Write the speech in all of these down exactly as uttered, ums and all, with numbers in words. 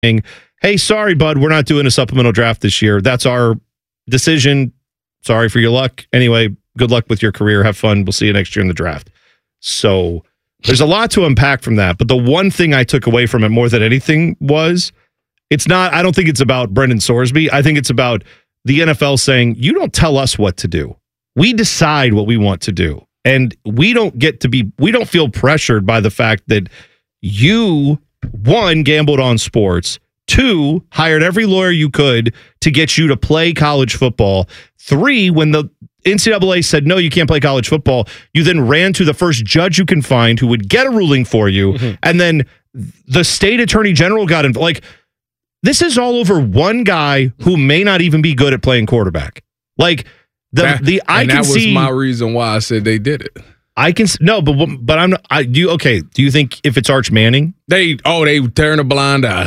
saying, hey, sorry, bud, we're not doing a supplemental draft this year. That's our decision. Sorry for your luck. Anyway, good luck with your career. Have fun. We'll see you next year in the draft. So there's a lot to unpack from that. But the one thing I took away from it more than anything was it's not, I don't think it's about Brendan Sorsby. I think it's about the N F L saying, you don't tell us what to do. We decide what we want to do. And we don't get to be, we don't feel pressured by the fact that you, one, gambled on sports, two, hired every lawyer you could to get you to play college football, three, when the N C double A said, no, you can't play college football, you then ran to the first judge you can find who would get a ruling for you, mm-hmm. and then the state attorney general got involved. Like, this is all over one guy who may not even be good at playing quarterback. Like, The that, the I and can that was see, my reason why I said they did it. I can no, but but I'm not, I do you okay. Do you think if it's Arch Manning, they oh they turn a blind eye.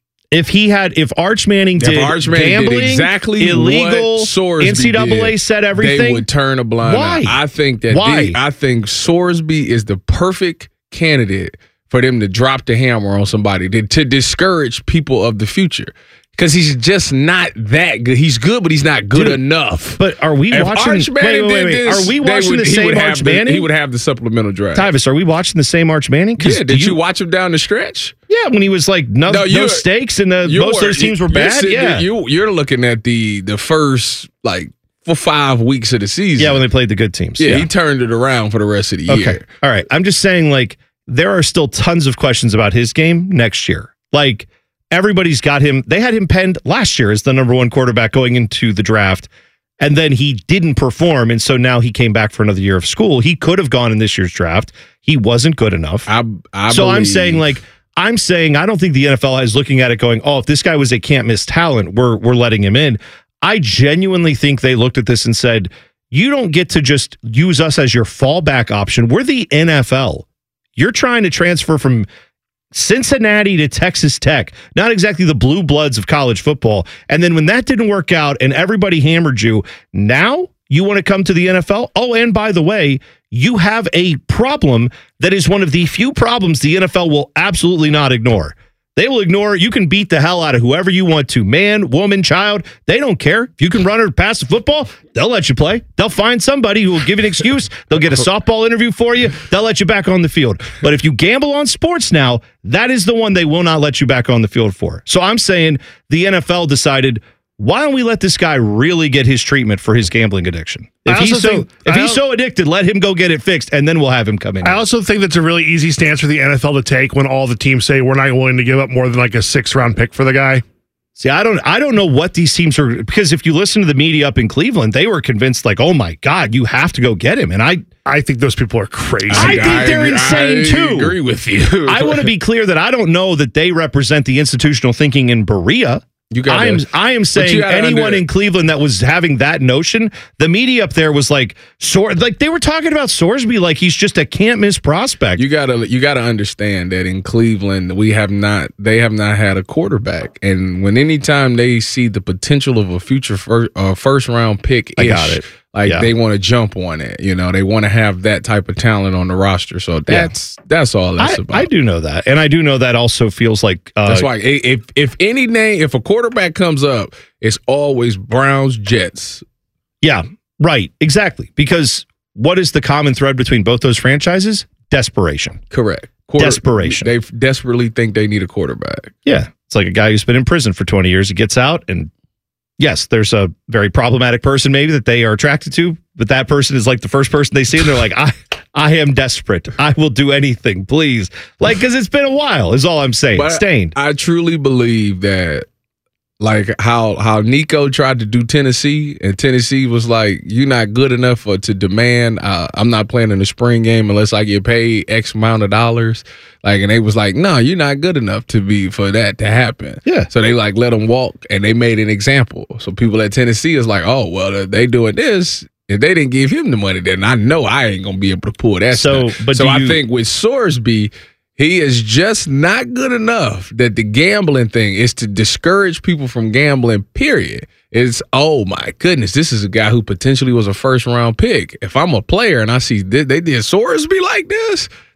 If he had if Arch Manning if did Arch Manning gambling, did exactly illegal, what N C double A did, said everything, they would turn a blind Why? eye. I think that Why? They, I think Sorsby is the perfect candidate for them to drop the hammer on somebody to, to discourage people of the future. Because he's just not that good. He's good, but he's not good Dude, enough. But are we if watching? Arch Wait, Manning wait, wait, did wait. this, Are we watching would, the same Arch the, Manning? He would have the supplemental draft. Tyvis, are we watching the same Arch Manning? Yeah. Did you, you watch him down the stretch? Yeah, when he was like no, no, no stakes and the, most of those teams were bad. Yeah, you, you're looking at the the first like for five weeks of the season. Yeah, when they played the good teams. Yeah, yeah. he turned it around for the rest of the okay. year. All right. I'm just saying, like, there are still tons of questions about his game next year. Like, everybody's got him. They had him penned last year as the number one quarterback going into the draft, and then he didn't perform, and so now he came back for another year of school. He could have gone in this year's draft. He wasn't good enough. I, I so believe. I'm saying, like, I'm saying I don't think the N F L is looking at it going, oh, if this guy was a can't miss talent, we're we're letting him in. I genuinely think they looked at this and said, you don't get to just use us as your fallback option. We're the N F L. You're trying to transfer from Cincinnati to Texas Tech, not exactly the blue bloods of college football. And then when that didn't work out and everybody hammered you, now you want to come to the N F L? Oh, and by the way, you have a problem that is one of the few problems the N F L will absolutely not ignore. They will ignore, you can beat the hell out of whoever you want to, man, woman, child. They don't care. If you can run or pass the football, they'll let you play. They'll find somebody who will give you an excuse. They'll get a softball interview for you. They'll let you back on the field. But if you gamble on sports now, that is the one they will not let you back on the field for. So I'm saying the N F L decided, why don't we let this guy really get his treatment for his gambling addiction? If he's so think, if he's so addicted, let him go get it fixed, and then we'll have him come in. I also think that's a really easy stance for the N F L to take when all the teams say we're not willing to give up more than like a sixth round pick for the guy. See, I don't I don't know what these teams are, because if you listen to the media up in Cleveland, they were convinced like, oh my God, you have to go get him. And I I think those people are crazy. I think I, they're I, insane I too. I agree with you. I want to be clear that I don't know that they represent the institutional thinking in Berea. You got I am I am saying anyone under- in Cleveland that was having that notion, the media up there was like, Sor- like they were talking about Sorsby like he's just a can't miss prospect. You gotta you gotta understand that in Cleveland we have not they have not had a quarterback, and when anytime they see the potential of a future first, uh, first round pick, I got it. Like yeah. they want to jump on it, you know. They want to have that type of talent on the roster. So that's yeah. that's all that's I, about. I do know that, and I do know that also feels like uh, that's why if if any name if a quarterback comes up, it's always Browns, Jets. Yeah, right, exactly. Because what is the common thread between both those franchises? Desperation. Correct. Quarter, Desperation. They desperately think they need a quarterback. Yeah, it's like a guy who's been in prison for twenty years. He gets out and. Yes, there's a very problematic person maybe that they are attracted to, but that person is like the first person they see and they're like, I I am desperate. I will do anything, please. Like, because it's been a while is all I'm saying. But Stained. I truly believe that, like how how Nico tried to do Tennessee, and Tennessee was like, you're not good enough for, to demand, uh, I'm not playing in the spring game unless I get paid X amount of dollars. Like, and they was like, no, you're not good enough to be for that to happen. Yeah. So they like let them walk, and they made an example. So people at Tennessee is like, oh, well, they doing this. If they didn't give him the money, then I know I ain't gonna be able to pull that. So, stuff. but so do I you, think with Sorsby, he is just not good enough that the gambling thing is to discourage people from gambling, period. It's, oh, my goodness, this is a guy who potentially was a first-round pick. If I'm a player and I see they, they did Sorsby like this,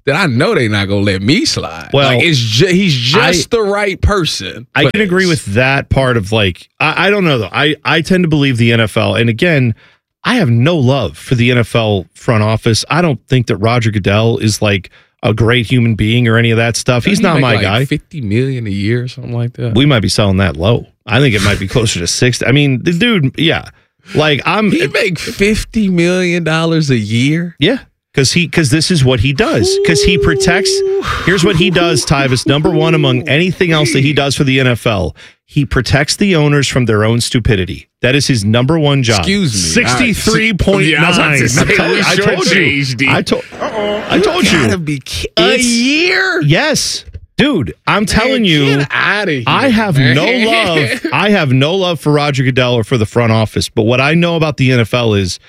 then I know they're not gonna let me slide. Well, like it's ju- he's just I, the right person. I can agree with that part of like I, I don't know though. I, I tend to believe the N F L, and again, I have no love for the N F L front office. I don't think that Roger Goodell is like a great human being or any of that stuff. He's he not my like guy. Fifty million a year or something like that. We might be selling that low. I think it might be closer to sixty. I mean, the dude, yeah. Like I'm He make fifty million dollars a year? Yeah. Because he, because this is what he does. Because he protects. Here's what he does, Tyvis. Number one among anything else that he does for the N F L, he protects the owners from their own stupidity. That is his number one job. Excuse me. Sixty-three point nine. I told you. I told. I told you. Gotta be ki- a year. Yes, dude. I'm telling you. Get out of here, I have man. no love. I have no love for Roger Goodell or for the front office. But what I know about the N F L is.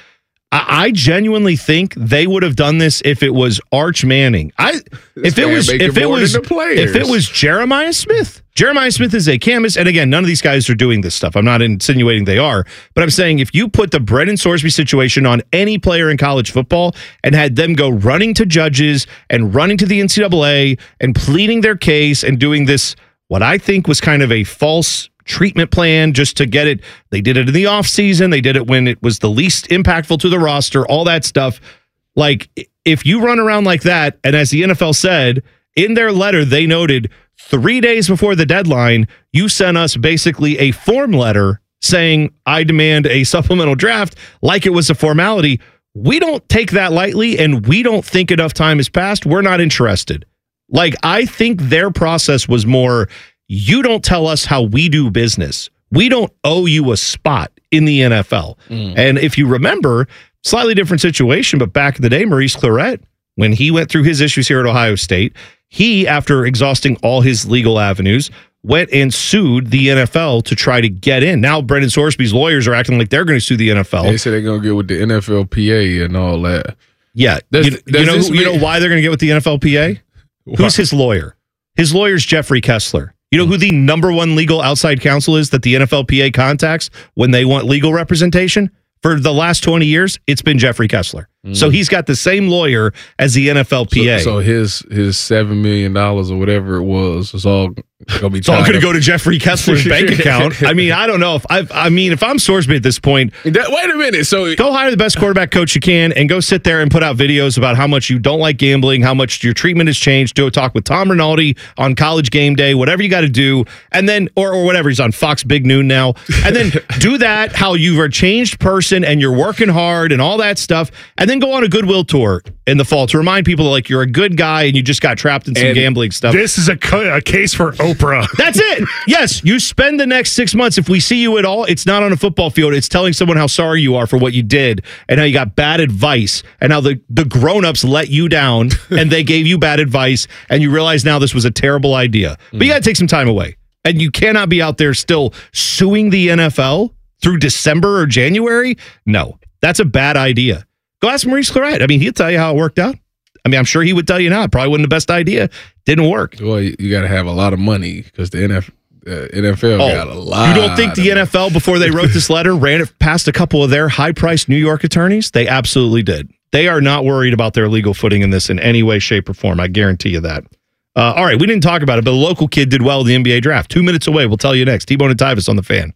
I genuinely think they would have done this if it was Arch Manning. I if it was if it was if it was Jeremiah Smith. Jeremiah Smith is a canvas, and again, none of these guys are doing this stuff. I'm not insinuating they are, but I'm saying if you put the Brennan Sorsby situation on any player in college football and had them go running to judges and running to the N C double A and pleading their case and doing this, what I think was kind of a false treatment plan just to get it. They did it in the offseason. They did it when it was the least impactful to the roster, all that stuff. Like, if you run around like that, and as the N F L said, in their letter, they noted three days before the deadline, you sent us basically a form letter saying, I demand a supplemental draft, like it was a formality. We don't take that lightly, and we don't think enough time has passed. We're not interested. Like, I think their process was more, you don't tell us how we do business. We don't owe you a spot in the N F L. Mm. And if you remember, slightly different situation, but back in the day, Maurice Clarett, when he went through his issues here at Ohio State, he, after exhausting all his legal avenues, went and sued the N F L to try to get in. Now, Brendan Sorsby's lawyers are acting like they're going to sue the N F L. They say they're going to get with the N F L P A and all that. Yeah. Does, you, does you, know, mean- you know why they're going to get with the N F L P A? What? Who's his lawyer? His lawyer's Jeffrey Kessler. You know who the number one legal outside counsel is that the N F L P A contacts when they want legal representation? For the last twenty years, it's been Jeffrey Kessler. Mm. So he's got the same lawyer as the N F L P A. So, so his his seven million dollars or whatever it was is all going to be. It's all going to go to Jeffrey Kessler's bank account. I mean, I don't know if I. I mean, if I'm Sorsby at this point, that, wait a minute. So go hire the best quarterback coach you can, and go sit there and put out videos about how much you don't like gambling, how much your treatment has changed. Do a talk with Tom Rinaldi on College Game Day, whatever you got to do, and then or or whatever he's on Fox Big Noon now, and then do that. How you are a changed person and you're working hard and all that stuff, and then go on a goodwill tour in the fall to remind people that, like, you're a good guy and you just got trapped in some and gambling stuff. This is a, co- a case for Oprah. That's it. Yes, you spend the next six months. If we see you at all, it's not on a football field. It's telling someone how sorry you are for what you did and how you got bad advice and how the, the grown-ups let you down and they gave you bad advice and you realize now this was a terrible idea. But you got to take some time away. And you cannot be out there still suing the N F L through December or January. No, that's a bad idea. Go ask Maurice Clarett. I mean, he'll tell you how it worked out. I mean, I'm sure he would tell you now. It probably wasn't the best idea. Didn't work. Well, you got to have a lot of money because the N F L, uh, N F L oh, got a lot. You don't think the N F L, before they wrote this letter, ran it past a couple of their high-priced New York attorneys? They absolutely did. They are not worried about their legal footing in this in any way, shape, or form. I guarantee you that. Uh, all right, we didn't talk about it, but a local kid did well in the N B A draft. Two minutes away. We'll tell you next. T-Bone and Tyvis on the Fan.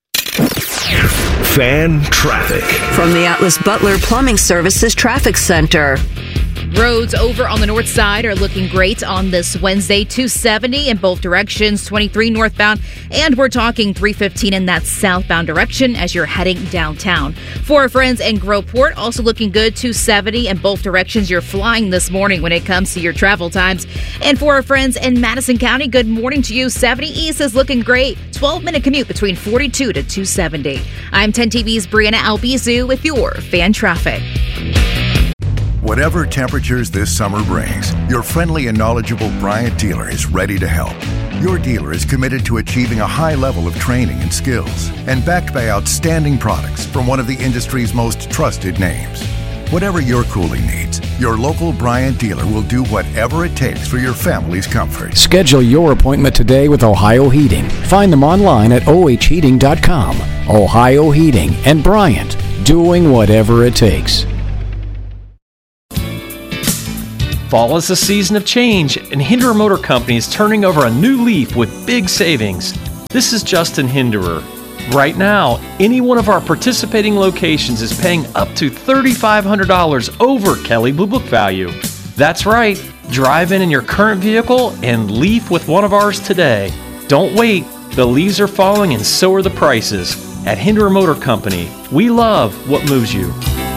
Fan traffic from the Atlas Butler Plumbing Services Traffic Center. Roads over on the north side are looking great on this Wednesday. two seventy in both directions, twenty-three northbound, and we're talking three fifteen in that southbound direction as you're heading downtown. For our friends in Groveport, also looking good, two seventy in both directions. You're flying this morning when it comes to your travel times. And for our friends in Madison County, good morning to you. seventy East is looking great. twelve minute commute between forty-two to two seventy. I'm ten T V's Brianna Albizu with your Fan Traffic. Whatever temperatures this summer brings, your friendly and knowledgeable Bryant dealer is ready to help. Your dealer is committed to achieving a high level of training and skills and backed by outstanding products from one of the industry's most trusted names. Whatever your cooling needs, your local Bryant dealer will do whatever it takes for your family's comfort. Schedule your appointment today with Ohio Heating. Find them online at O H heating dot com. Ohio Heating and Bryant, doing whatever it takes. Fall is a season of change, and Hinderer Motor Company is turning over a new leaf with big savings. This is Justin Hinderer. Right now, any one of our participating locations is paying up to three thousand five hundred dollars over Kelley Blue Book value. That's right. Drive in in your current vehicle and leaf with one of ours today. Don't wait. The leaves are falling and so are the prices. At Hinderer Motor Company, we love what moves you.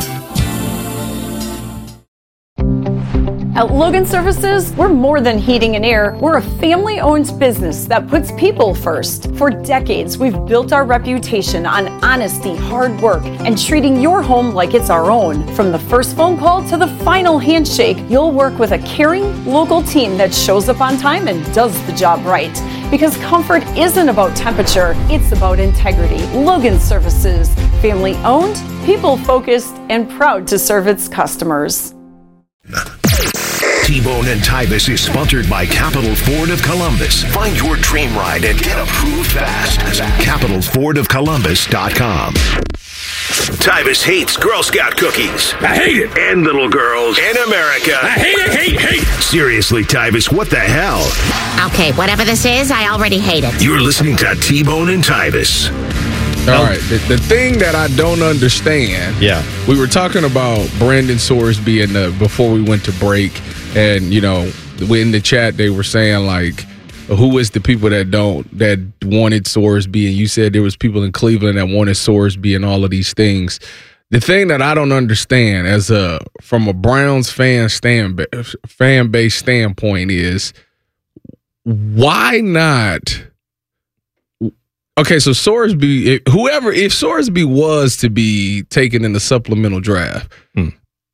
At Logan Services, we're more than heating and air. We're a family-owned business that puts people first. For decades, we've built our reputation on honesty, hard work, and treating your home like it's our own. From the first phone call to the final handshake, you'll work with a caring, local team that shows up on time and does the job right. Because comfort isn't about temperature, it's about integrity. Logan Services, family-owned, people-focused, and proud to serve its customers. T-Bone and Tyvis is sponsored by Capital Ford of Columbus. Find your dream ride and get approved fast at capital ford of columbus dot com. Tyvis hates Girl Scout cookies. I hate it. And little girls. And America. I hate it, hate, hate. Seriously, Tyvis, what the hell? Okay, whatever this is, I already hate it. You're listening to T-Bone and Tyvis. All right, the, the thing that I don't understand, yeah, we were talking about Brandon Sorsby in the, before we went to break, and you know, in the chat they were saying like, who is the people that don't that wanted Sorsby, and you said there was people in Cleveland that wanted Sorsby and all of these things. The thing that I don't understand, as a from a Browns fan stand fan base standpoint, is why not? Okay, so Sorsby, whoever, if Sorsby was to be taken in the supplemental draft, hmm.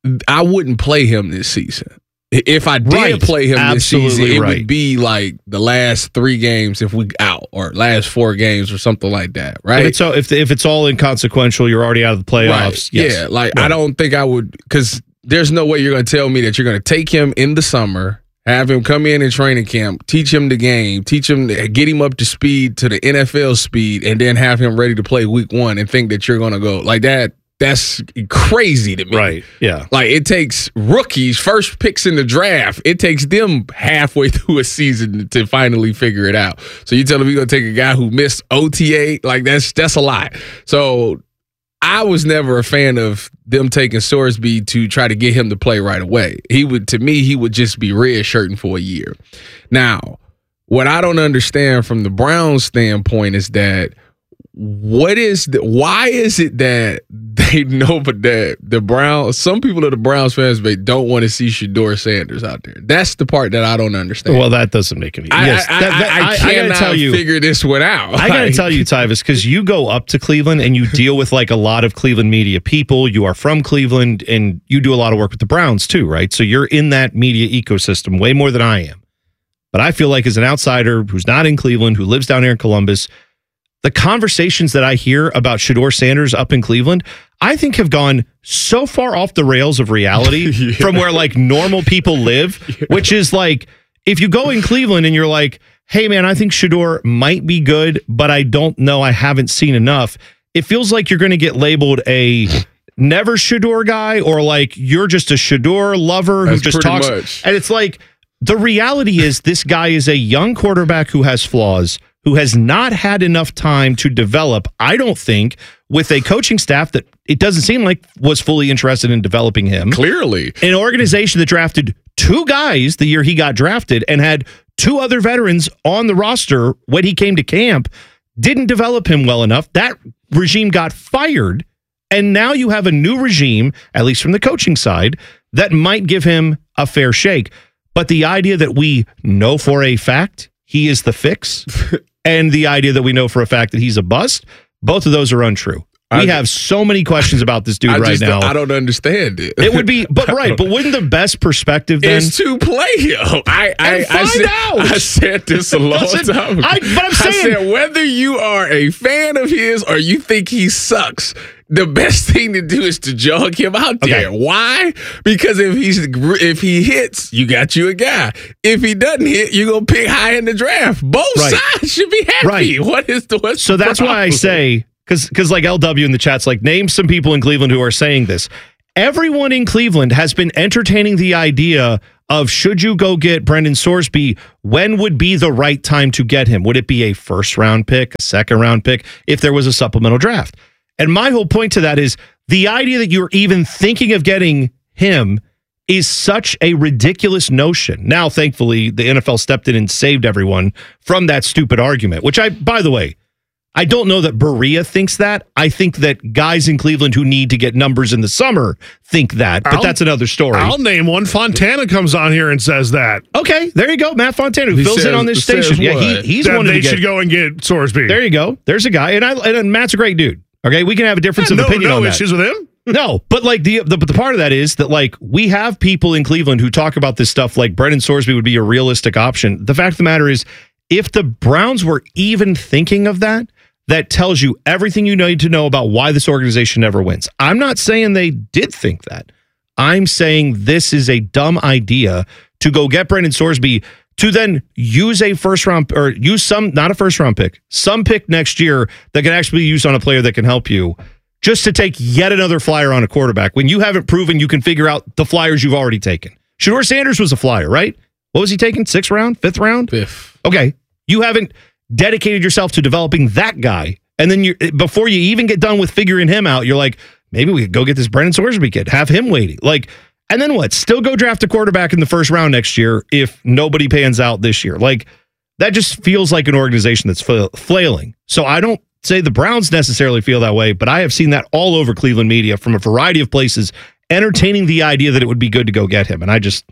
I wouldn't play him this season. If I did right. play him Absolutely this season, it right. would be like the last three games if we out, or last four games or something like that, right? If it's all, if, if it's all inconsequential, you're already out of the playoffs. Right. Yes. Yeah, like right. I don't think I would, because there's no way you're going to tell me that you're going to take him in the summer, have him come in in training camp, teach him the game, teach him, get him up to speed to the N F L speed, and then have him ready to play week one and think that you're going to go like that. That's crazy to me. Right. Yeah. Like it takes rookies, first picks in the draft. It takes them halfway through a season to finally figure it out. So you telling me you're going to take a guy who missed O T A? Like that's, that's a lot. So I was never a fan of them taking Sorsby to try to get him to play right away. He would, to me, he would just be redshirting for a year. Now, what I don't understand from the Browns standpoint is that what is the, why is it that they know, but that the Browns, some people of the Browns fans, they don't want to see Shedeur Sanders out there. That's the part that I don't understand. Well, that doesn't make any sense. yes, I, that, that, I, I, I cannot tell you, figure this one out. I got to tell you, Tyvis, because you go up to Cleveland and you deal with like a lot of Cleveland media people. You are from Cleveland and you do a lot of work with the Browns too, right? So you're in that media ecosystem way more than I am. But I feel like as an outsider who's not in Cleveland, who lives down here in Columbus, the conversations that I hear about Shedeur Sanders up in Cleveland, I think have gone so far off the rails of reality yeah. from where like normal people live, yeah. which is like, if you go in Cleveland and you're like, hey man, I think Shedeur might be good, but I don't know, I haven't seen enough. It feels like you're going to get labeled a never Shedeur guy, or like you're just a Shedeur lover who That's just talks. Much. And it's like, the reality is this guy is a young quarterback who has flaws, who has not had enough time to develop, I don't think, with a coaching staff that it doesn't seem like was fully interested in developing him. Clearly. An organization that drafted two guys the year he got drafted and had two other veterans on the roster when he came to camp, didn't develop him well enough. That regime got fired, and now you have a new regime, at least from the coaching side, that might give him a fair shake. But the idea that we know for a fact he is the fix and the idea that we know for a fact that he's a bust, both of those are untrue. We I, have so many questions about this dude I right just, now. I don't understand it. It would be, but right, but wouldn't the best perspective then is to play him? I I, find I, said, out. I said this a long time ago. I, but I'm saying, I said whether you are a fan of his or you think he sucks, the best thing to do is to jog him out there. Okay. Why? Because if he's if he hits, you got you a guy. If he doesn't hit, you're gonna pick high in the draft. Both right. sides should be happy. Right. What is the what's so the that's problem? why I say, because because like L W in the chat's like, name some people in Cleveland who are saying this. Everyone in Cleveland has been entertaining the idea of should you go get Brendan Sorsby, when would be the right time to get him? Would it be a first round pick, a second round pick, if there was a supplemental draft? And my whole point to that is the idea that you're even thinking of getting him is such a ridiculous notion. Now, thankfully, the N F L stepped in and saved everyone from that stupid argument, which I, by the way, I don't know that Berea thinks that. I think that guys in Cleveland who need to get numbers in the summer think that, but I'll, that's another story. I'll name one. Fontana comes on here and says that. Okay, there you go. Matt Fontana, who He fills says- in on this says station. Yeah, he, what? he's that one they to get. should go and get Sorsby. There you go. There's a guy, and I and Matt's a great dude. Okay, we can have a difference Yeah, of no, opinion no on that. issues with him. No, but like the, the but the part of that is that like we have people in Cleveland who talk about this stuff like Brendan Sorsby would be a realistic option. The fact of the matter is, if the Browns were even thinking of that, that tells you everything you need to know about why this organization never wins. I'm not saying they did think that. I'm saying this is a dumb idea to go get Brendan Sorsby to then use a first round or use some, not a first round pick, some pick next year that can actually be used on a player that can help you, just to take yet another flyer on a quarterback when you haven't proven you can figure out the flyers you've already taken. Shedeur Sanders was a flyer, right? What was he taking? Sixth round? Fifth round? Fifth. Okay. You haven't dedicated yourself to developing that guy. And then you before you even get done with figuring him out, you're like, maybe we could go get this Brendan Sorsby kid, have him waiting. Like, and then what? Still go draft a quarterback in the first round next year if nobody pans out this year. Like, that just feels like an organization that's fla- flailing. So I don't say the Browns necessarily feel that way, but I have seen that all over Cleveland media from a variety of places entertaining the idea that it would be good to go get him. And I just,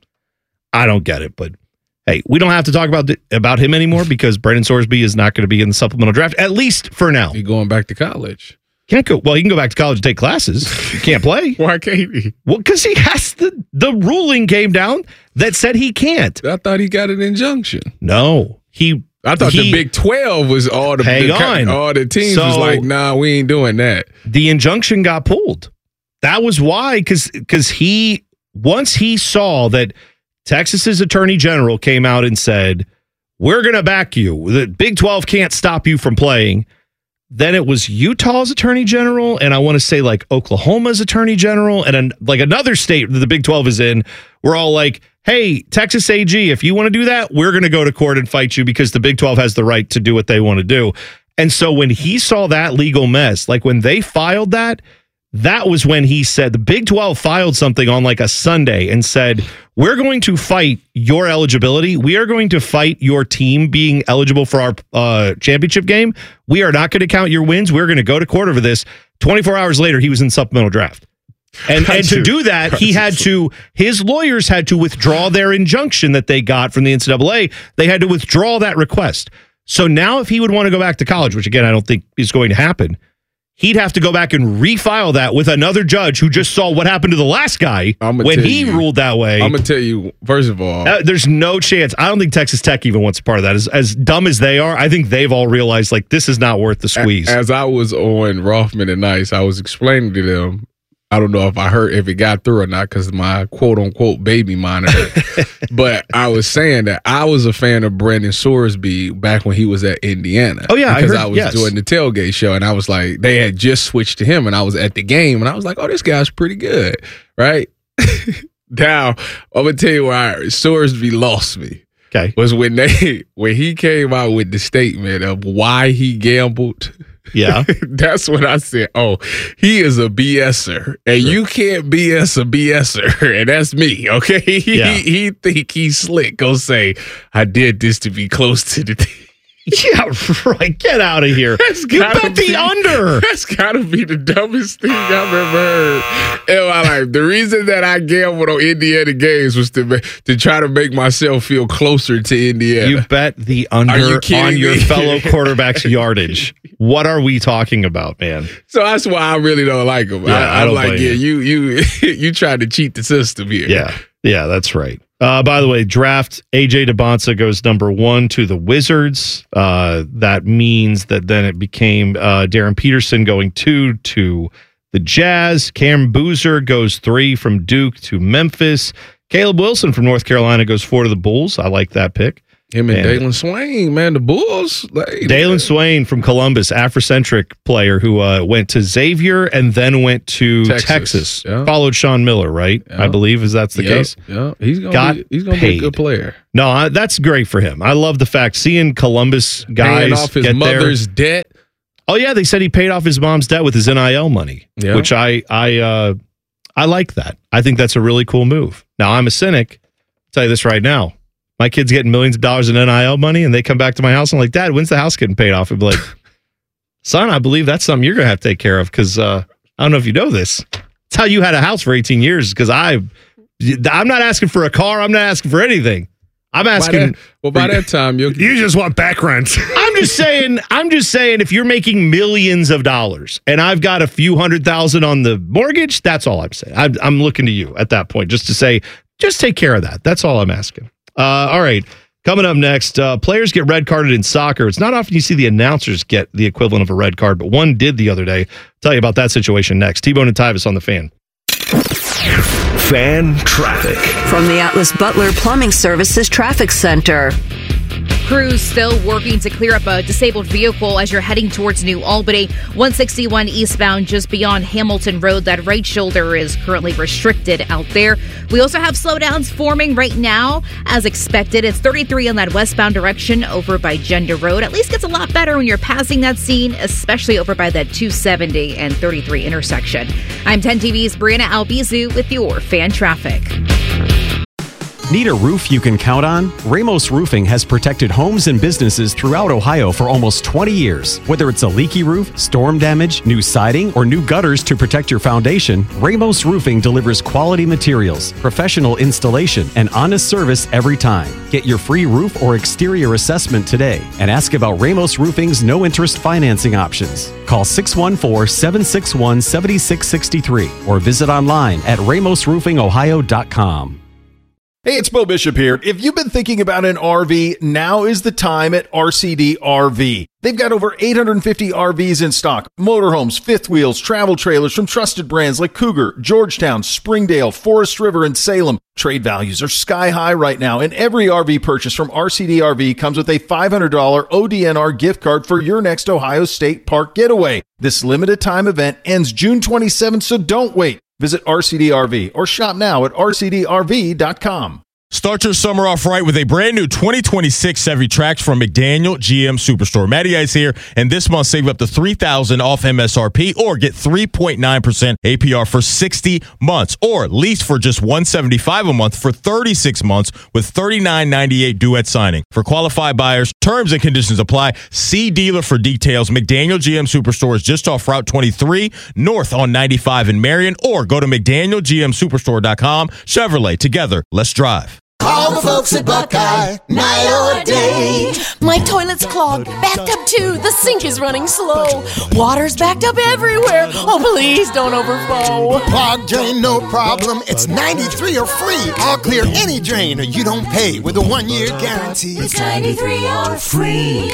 I don't get it. But hey, we don't have to talk about th- about him anymore because Brendan Sorsby is not going to be in the supplemental draft, at least for now. He's going back to college. Can't go. Well, he can go back to college and take classes. He can't play. Why can't he? Well, because he has the the ruling came down that said he can't. I thought he got an injunction. No, he. I thought he, the Big twelve was all the, hang the on. all the teams So, was like, nah, we ain't doing that. The injunction got pulled. That was why, because because he once he saw that Texas's attorney general came out and said, we're going to back you. The Big twelve can't stop you from playing. Then it was Utah's attorney general, and I want to say like Oklahoma's attorney general, and an, like another state that the Big twelve is in. We're all like, hey, Texas A G, if you want to do that, we're going to go to court and fight you because the Big twelve has the right to do what they want to do. And so when he saw that legal mess, like when they filed that, that was when he said the Big twelve filed something on like a Sunday and said, we're going to fight your eligibility. We are going to fight your team being eligible for our uh, championship game. We are not going to count your wins. We're going to go to court over this. twenty-four hours later, he was in supplemental draft. And, and to do that, he had to, his lawyers had to withdraw their injunction that they got from the N C double A. They had to withdraw that request. So now if he would want to go back to college, which again, I don't think is going to happen, he'd have to go back and refile that with another judge who just saw what happened to the last guy when he you, ruled that way. I'm going to tell you, first of all, uh, there's no chance. I don't think Texas Tech even wants a part of that. As, as dumb as they are, I think they've all realized like this is not worth the squeeze. As I was on Rothman and Nice, I was explaining to them, I don't know if I heard if it got through or not because my quote unquote baby monitor. But I was saying that I was a fan of Brendan Sorsby back when he was at Indiana. Oh yeah, because I, heard, I was yes. doing the tailgate show and I was like, they had just switched to him and I was at the game and I was like, oh, this guy's pretty good, right? Now I'm gonna tell you why Sorsby lost me. Okay, was when they when he came out with the statement of why he gambled. Yeah. That's when I said, oh, he is a BSer. And sure. You can't B S a BSer. And that's me, okay? He, yeah. he, he think he's slick. Go say, I did this to be close to the team. Yeah, right. Get out of here. That's you bet be, the under. That's got to be the dumbest thing I've ever heard in my life. The reason that I gambled on Indiana games was to to try to make myself feel closer to Indiana. You bet the under you on your me? fellow quarterback's yardage. What are we talking about, man? So that's why I really don't like him. Yeah, I, I I'm don't like, blame yeah, you. you you you tried to cheat the system here. Yeah, yeah, that's right. Uh, by the way, draft A J DeBonsa goes number one to the Wizards. Uh, that means that then it became uh, Darren Peterson going two to the Jazz. Cam Boozer goes three from Duke to Memphis. Caleb Wilson from North Carolina goes four to the Bulls. I like that pick. Him and, and Dalen Swain, man, the Bulls. Like, Dalen Swain from Columbus, Afrocentric player who uh, went to Xavier and then went to Texas. Texas. Yeah. Followed Sean Miller, right? Yeah. I believe is that's the yep. case. Yeah, he's gonna be, he's gonna be a good player. No, I, that's great for him. I love the fact seeing Columbus guys paying off his get mother's there. debt. Oh yeah, they said he paid off his mom's debt with his N I L money, yeah. which I I uh, I like that. I think that's a really cool move. Now I'm a cynic. I'll tell you this right now. My kid's getting millions of dollars in N I L money, and they come back to my house and I'm like, Dad, when's the house getting paid off? And be like, son, I believe that's something you're going to have to take care of because uh, I don't know if you know this. It's how you had a house for eighteen years because I, I'm not asking for a car. I'm not asking for anything. I'm asking. By that, well, by that time, you you just want back rent. I'm just saying. I'm just saying. If you're making millions of dollars and I've got a few hundred thousand on the mortgage, that's all I'm saying. I'm, I'm looking to you at that point just to say, just take care of that. That's all I'm asking. Uh, all right. Coming up next, uh, players get red carded in soccer. It's not often you see the announcers get the equivalent of a red card, but one did the other day. I'll tell you about that situation next. T-Bone and Tyvis on the Fan. Fan traffic. From the Atlas Butler Plumbing Services Traffic Center. Crews still working to clear up a disabled vehicle as you're heading towards New Albany. one sixty-one eastbound just beyond Hamilton Road. That right shoulder is currently restricted out there. We also have slowdowns forming right now. As expected, it's thirty-three on that westbound direction over by Gender Road. At least gets a lot better when you're passing that scene, especially over by that two seventy and thirty-three intersection. I'm ten T V's Brianna Albizu with your Fan Traffic. Need a roof you can count on? Ramos Roofing has protected homes and businesses throughout Ohio for almost twenty years. Whether it's a leaky roof, storm damage, new siding, or new gutters to protect your foundation, Ramos Roofing delivers quality materials, professional installation, and honest service every time. Get your free roof or exterior assessment today and ask about Ramos Roofing's no-interest financing options. Call six one four, seven six one, seven six six three or visit online at ramos roofing ohio dot com. Hey, it's Bo Bishop here. If you've been thinking about an R V, now is the time at R C D R V. They've got over eight hundred fifty R Vs in stock. Motorhomes, fifth wheels, travel trailers from trusted brands like Cougar, Georgetown, Springdale, Forest River, and Salem. Trade values are sky high right now, and every R V purchase from R C D R V comes with a five hundred dollars O D N R gift card for your next Ohio State Park getaway. This limited time event ends June twenty-seventh, so don't wait. Visit R C D R V or shop now at R C D R V dot com. Start your summer off right with a brand new twenty twenty-six Chevy Trax from McDaniel G M Superstore. Matty Ice here, and this month save up to three thousand dollars off M S R P or get three point nine percent A P R for sixty months, or lease for just one hundred seventy-five dollars a month for thirty-six months with thirty-nine ninety-eight due at signing. For qualified buyers, terms and conditions apply. See dealer for details. McDaniel G M Superstore is just off Route twenty-three, north on ninety-five in Marion, or go to mcdaniel g m superstore dot com. Chevrolet, together, let's drive. Call the folks at Buckeye, night or day. My toilet's clogged, backed up too. The sink is running slow. Water's backed up everywhere. Oh, please don't overflow. Clogged drain, no problem. It's ninety-three or free. I'll clear any drain or you don't pay with a one-year guarantee. It's ninety-three or free.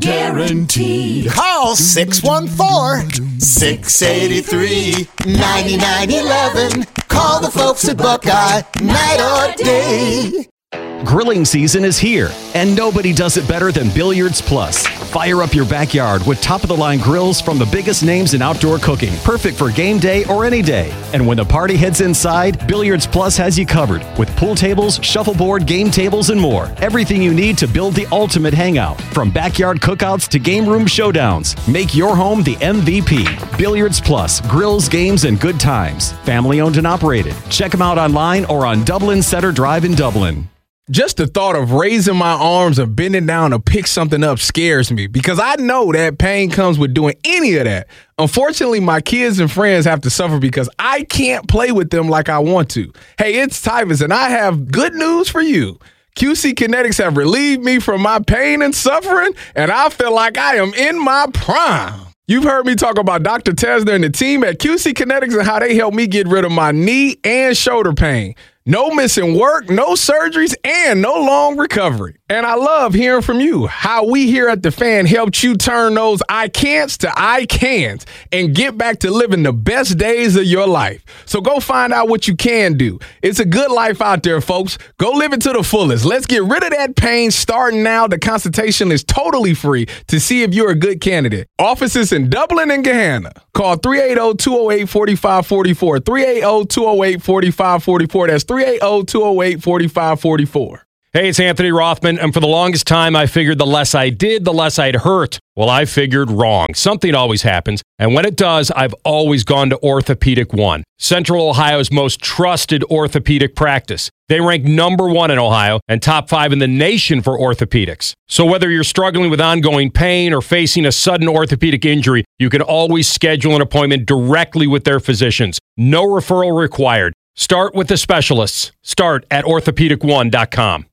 Guaranteed. Call six one four, six eight three, nine nine one one. Call the folks at Buckeye, night or day. Grilling season is here, and nobody does it better than Billiards Plus. Fire up your backyard with top-of-the-line grills from the biggest names in outdoor cooking, perfect for game day or any day. And when the party heads inside, Billiards Plus has you covered with pool tables, shuffleboard, game tables, and more. Everything you need to build the ultimate hangout. From backyard cookouts to game room showdowns, make your home the M V P. Billiards Plus, grills, games, and good times. Family owned and operated. Check them out online or on Dublin Center Drive in Dublin. Just the thought of raising my arms or bending down to pick something up scares me because I know that pain comes with doing any of that. Unfortunately, my kids and friends have to suffer because I can't play with them like I want to. Hey, it's Tyvis, and I have good news for you. Q C Kinetics have relieved me from my pain and suffering, and I feel like I am in my prime. You've heard me talk about Doctor Tesner and the team at Q C Kinetics and how they helped me get rid of my knee and shoulder pain. No missing work, no surgeries, and no long recovery. And I love hearing from you how we here at The Fan helped you turn those I can'ts to I can'ts and get back to living the best days of your life. So go find out what you can do. It's a good life out there, folks. Go live it to the fullest. Let's get rid of that pain starting now. The consultation is totally free to see if you're a good candidate. Offices in Dublin and Gahanna. Call three eight zero, two zero eight, four five four four. three eight zero, two zero eight, four five four four. That's three eight zero, two zero eight, four five four four. Hey, it's Anthony Rothman, and for the longest time, I figured the less I did, the less I'd hurt. Well, I figured wrong. Something always happens, and when it does, I've always gone to Orthopedic One, Central Ohio's most trusted orthopedic practice. They rank number one in Ohio and top five in the nation for orthopedics. So whether you're struggling with ongoing pain or facing a sudden orthopedic injury, you can always schedule an appointment directly with their physicians. No referral required. Start with the specialists. Start at orthopedic one dot com.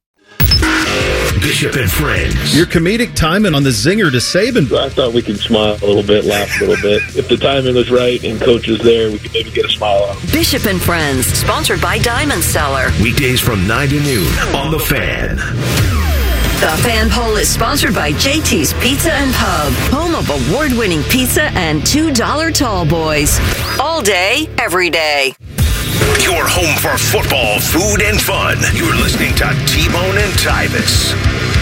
Bishop and Friends. Your comedic timing on the zinger to Saban. I thought we could smile a little bit, laugh a little bit. If the timing was right and coach was there, we could maybe get a smile out. Bishop and Friends, sponsored by Diamond Cellar. Weekdays from nine to noon on The Fan. The Fan Poll is sponsored by J T's Pizza and Pub, home of award-winning pizza and two dollar tall boys. All day, every day. Your home for football, food, and fun. You're listening to T-Bone and Tyvis.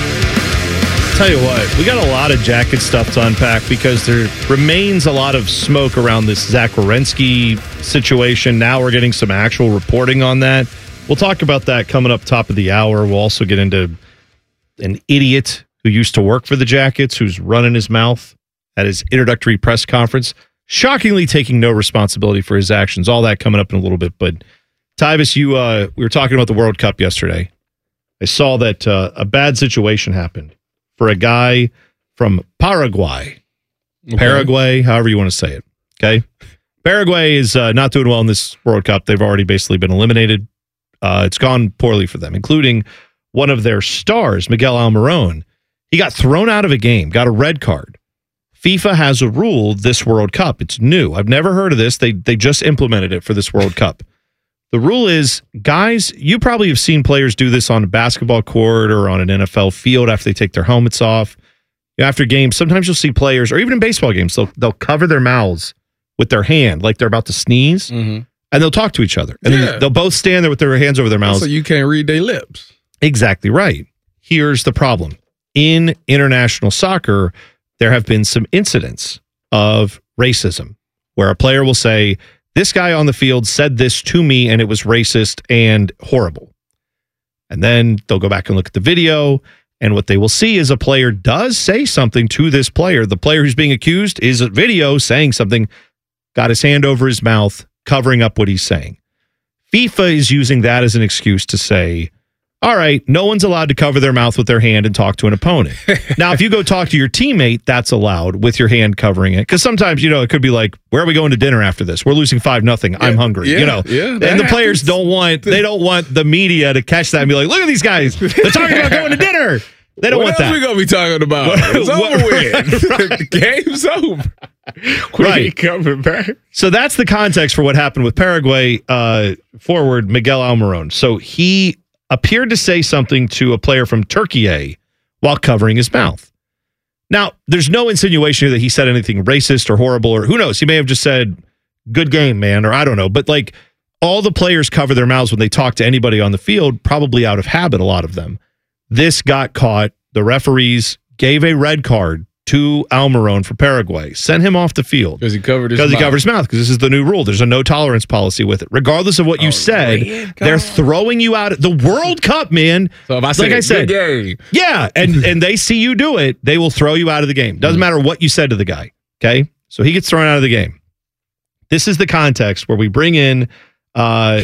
Tell you what, we got a lot of jacket stuff to unpack because there remains a lot of smoke around this Zach Werenski situation. Now we're getting some actual reporting on that. We'll talk about that coming up top of the hour. We'll also get into an idiot who used to work for the Jackets who's running his mouth at his introductory press conference. Shockingly taking no responsibility for his actions. All that coming up in a little bit. But, Tyvis, you, uh, we were talking about the World Cup yesterday. I saw that uh, a bad situation happened for a guy from Paraguay. Okay. Paraguay, however you want to say it. Okay? Paraguay is uh, not doing well in this World Cup. They've already basically been eliminated. Uh, it's gone poorly for them, including one of their stars, Miguel Almiron. He got thrown out of a game, got a red card. FIFA has a rule this World Cup. It's new. I've never heard of this. They they just implemented it for this World Cup. The rule is, guys, you probably have seen players do this on a basketball court or on an N F L field after they take their helmets off. After games, sometimes you'll see players, or even in baseball games, they'll, they'll cover their mouths with their hand like they're about to sneeze, mm-hmm. and they'll talk to each other. And yeah. then they'll both stand there with their hands over their mouths. So you can't read their lips. Exactly right. Here's the problem. In international soccer, there have been some incidents of racism where a player will say, this guy on the field said this to me and it was racist and horrible. And then they'll go back and look at the video, and what they will see is a player does say something to this player. The player who's being accused is a video saying something, got his hand over his mouth, covering up what he's saying. FIFA is using that as an excuse to say, all right, no one's allowed to cover their mouth with their hand and talk to an opponent. Now, if you go talk to your teammate, that's allowed with your hand covering it. Because sometimes, you know, it could be like, where are we going to dinner after this? We're losing five nothing. Yeah, I'm hungry. Yeah, you know, yeah, and the happens. players don't want they don't want the media to catch that and be like, look at these guys. They're talking about going to dinner. They don't what want else that. we gonna be talking about? It's over with. The game's over. Right. Coming back. So that's the context for what happened with Paraguay uh, forward Miguel Almiron. So he appeared to say something to a player from Turkey while covering his mouth. Now, there's no insinuation here that he said anything racist or horrible, or who knows? He may have just said, good game, man, or I don't know. But like, all the players cover their mouths when they talk to anybody on the field, probably out of habit, a lot of them. This got caught. The referees gave a red card to Almiron for Paraguay, sent him off the field. Because he covered his Because mouth. he covered his mouth, because this is the new rule. There's a no tolerance policy with it. Regardless of what you Oh, said, man, they're throwing you out. The World Cup, man. So if I like say, I said, good game. yeah, and, and they see you do it, they will throw you out of the game. Doesn't matter what you said to the guy, okay? So he gets thrown out of the game. This is the context where we bring in uh,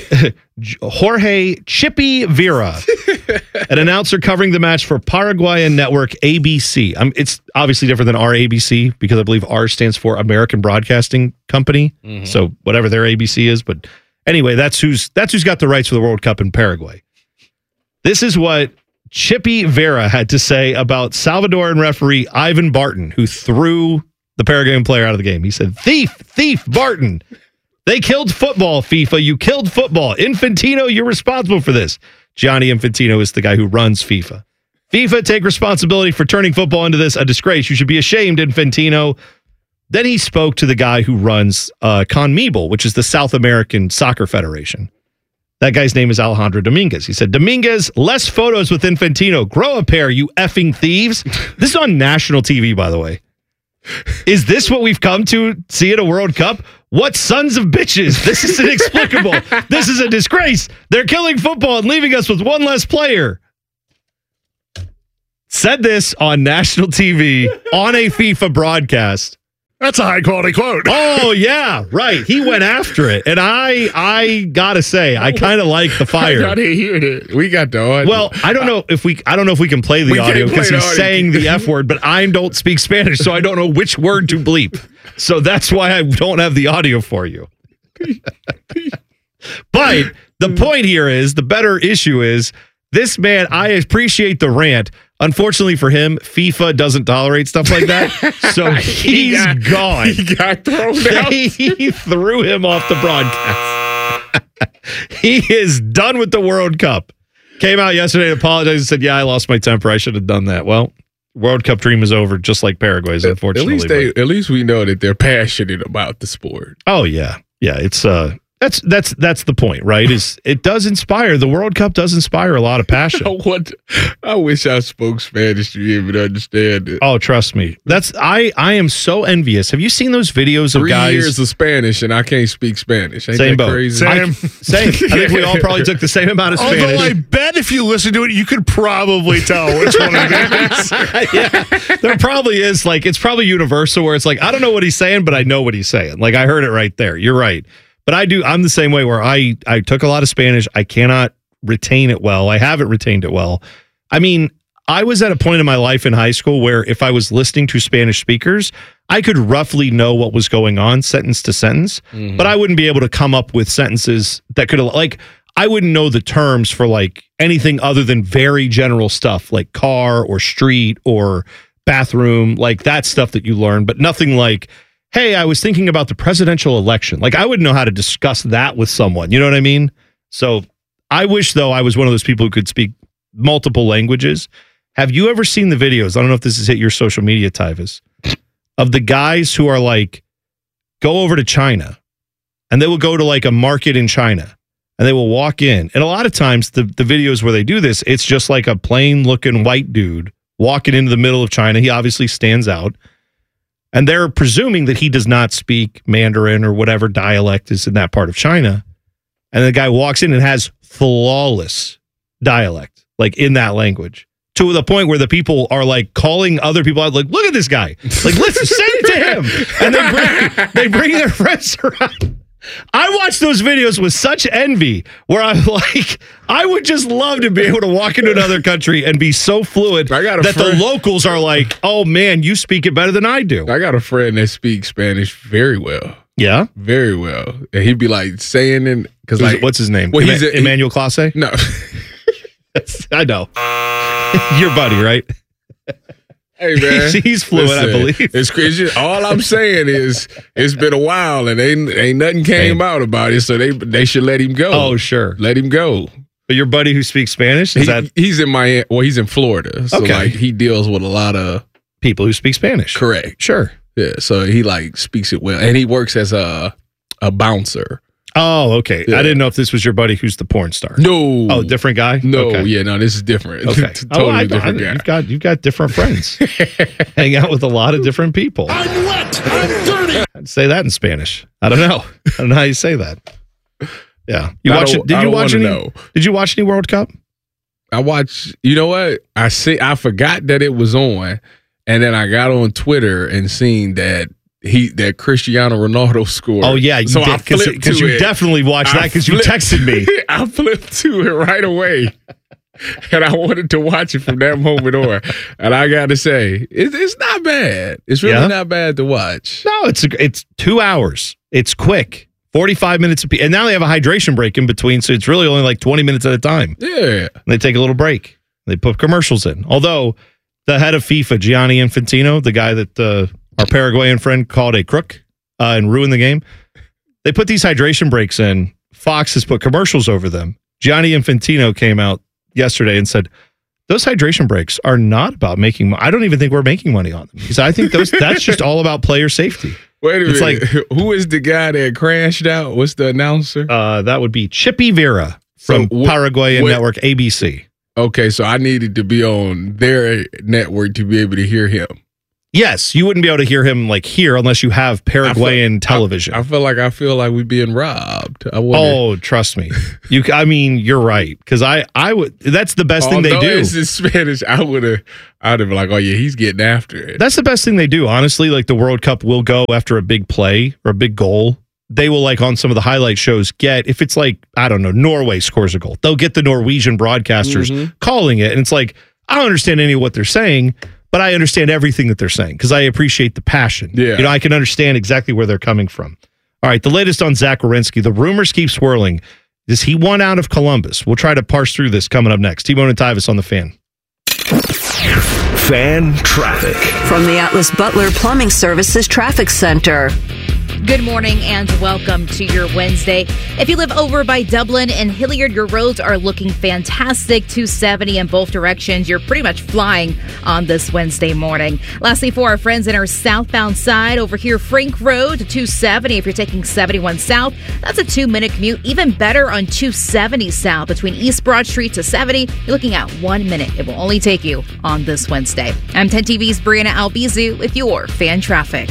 Jorge Chippy Vera, an announcer covering the match for Paraguayan network A B C. Um, it's obviously different than our A B C because I believe R stands for American Broadcasting Company. Mm-hmm. So whatever their A B C is, but anyway, that's who's that's who's got the rights for the World Cup in Paraguay. This is what Chippy Vera had to say about Salvadoran referee Ivan Barton, who threw the Paraguayan player out of the game. He said, "Thief, thief, Barton." They killed football, FIFA. You killed football. Infantino, you're responsible for this. Gianni Infantino is the guy who runs FIFA. FIFA, take responsibility for turning football into this a disgrace. You should be ashamed, Infantino. Then he spoke to the guy who runs uh, CONMEBOL, which is the South American Soccer Federation. That guy's name is Alejandro Dominguez. He said, Dominguez, less photos with Infantino. Grow a pair, you effing thieves. This is on national T V, by the way. Is this what we've come to see at a World Cup? What sons of bitches? This is inexplicable. This is a disgrace. They're killing football and leaving us with one less player. Said this on national T V on a FIFA broadcast. That's a high quality quote. Oh yeah, right. He went after it, and I, I gotta say, I kind of like the fire. I didn't hear it. We got the audio. Well, I don't know if we, I don't know if we can play the We audio can't play because the he's audio. saying the F word, but I don't speak Spanish, so I don't know which word to bleep. So that's why I don't have the audio for you. But the point here is, the better issue is, this man, I appreciate the rant. Unfortunately for him, FIFA doesn't tolerate stuff like that. So he's He got- gone. he got thrown out. He threw him off the broadcast. He is done with the World Cup. Came out yesterday and apologized and said, yeah, I lost my temper. I should have done that. Well, World Cup dream is over, just like Paraguay's, unfortunately. At least they, at least we know that they're passionate about the sport. Oh yeah, yeah. It's uh, that's that's that's the point, right? Is it does inspire the World Cup does inspire a lot of passion. What I wish I spoke Spanish to be able to understand it. Oh, trust me, that's I I am so envious. Have you seen those videos of Three guys? years of Spanish and I can't speak Spanish. Ain't Same that boat. crazy? I- same. I think we all probably took the same amount of Spanish. Although I bet if you listen to it, you could probably tell which one it is. Yeah, there probably is. Like, it's probably universal where it's like, I don't know what he's saying, but I know what he's saying. Like, I heard it right there. You're right. But I do. I'm the same way where I, I took a lot of Spanish. I cannot retain it well. I haven't retained it well. I mean, I was at a point in my life in high school where if I was listening to Spanish speakers, I could roughly know what was going on sentence to sentence, Mhm. but I wouldn't be able to come up with sentences that could, like, I wouldn't know the terms for like anything other than very general stuff like car or street or bathroom, like that stuff that you learn, but nothing like, hey, I was thinking about the presidential election. Like, I wouldn't know how to discuss that with someone. You know what I mean? So I wish, though, I was one of those people who could speak multiple languages. Have you ever seen the videos? I don't know if this has hit your social media, Tyvis, of the guys who are like, go over to China and they will go to like a market in China and they will walk in. And a lot of times the, the videos where they do this, it's just like a plain looking white dude walking into the middle of China. He obviously stands out. And they're presuming that he does not speak Mandarin or whatever dialect is in that part of China. And the guy walks in and has flawless dialect, like in that language, to the point where the people are like calling other people out, like, look at this guy. Like, let's send it to him. And they bring, they bring their friends around. I watch those videos with such envy where I'm like, I would just love to be able to walk into another country and be so fluent I got a that friend- the locals are like, oh man, you speak it better than I do. I got a friend that speaks Spanish very well. Yeah? Very well. And he'd be like saying it because Who's- like what's his name? Well, Emma- he's a, Emmanuel Classe? No. I know. Your buddy, right? Hey man, He's- he's fluent, I believe. It's crazy. All I'm saying is it's been a while and ain't ain't nothing came out about it, so they they should let him go. Oh, sure. Let him go. But your buddy who speaks Spanish, is He- that he's in Miami? Well, he's in Florida, so Okay. like he deals with a lot of people who speak Spanish? Correct. Sure. Yeah. So he like speaks it well, and he works as a a bouncer. Oh, okay. Yeah. I didn't know if this was your buddy who's the porn star. No. Oh, different guy? No. Okay. Yeah. No. This is different. Okay. totally Oh, I- different I- guy. You've got you've got different friends. Hang out with a lot of different people. I'm wet. I'm dirty. I'd say that in Spanish. I don't know. I don't know how you say that. Yeah. You I watch don't- it? Did I you don't watch wanna any? know. Did you watch any World Cup? I watched. You know what? I see. I forgot that it was on, and then I got on Twitter and seen that he that Cristiano Ronaldo scored. Oh yeah, you so I did because flipped to you it. definitely watched I that because you flipped- texted me. I flipped to it right away, and I wanted to watch it from that moment on. And I got to say, it, it's not bad. It's really Yeah? not bad to watch. No, it's a, it's two hours. It's quick, forty-five minutes a piece, and now they have a hydration break in between, so it's really only like twenty minutes at a time. Yeah, And they take a little break. They put commercials in. Although the head of FIFA, Gianni Infantino, the guy that uh, our Paraguayan friend called a crook uh, and ruined the game, They put these hydration breaks in. Fox has put commercials over them. Gianni Infantino came out yesterday and said, those hydration breaks are not about making money. I don't even think we're making money on them because I think those that's just all about player safety. Wait a it's minute. Like, who is the guy that crashed out? What's the announcer? Uh, that would be Chippy Vera from So, wh- Paraguayan what- network A B C. Okay, so I needed to be on their network to be able to hear him. Yes, you wouldn't be able to hear him like here unless you have Paraguayan I feel, television. I, I feel like I feel like we're being robbed. I wonder, oh, trust me. You, I mean, you're right because I, I would. That's the best thing they do. It's in Spanish. I would have, I'd have been like, oh yeah, he's getting after it. That's the best thing they do. Honestly, like the World Cup will go after a big play or a big goal. They will like on some of the highlight shows get if it's like I don't know Norway scores a goal, they'll get the Norwegian broadcasters Mhm. calling it, and it's like I don't understand any of what they're saying. But I understand everything that they're saying because I appreciate the passion. Yeah. You know, I can understand exactly where they're coming from. All right, the latest on Zach Werenski. The rumors keep swirling. Is he one out of Columbus? We'll try to parse through this coming up next. T-Bone and Tyvis on the Fan. Fan traffic. From the Atlas Butler Plumbing Services Traffic Center. Good morning and welcome to your Wednesday. If you live over by Dublin and Hilliard, your roads are looking fantastic. two seventy in both directions. You're pretty much flying on this Wednesday morning. Lastly, for our friends in our southbound side, over here, Frank Road to two seventy. If you're taking seventy-one south, that's a two-minute commute. Even better on two seventy south between East Broad Street to seventy. You're looking at one minute. It will only take you on this Wednesday. I'm ten T V's Brianna Albizu with your Fan Traffic.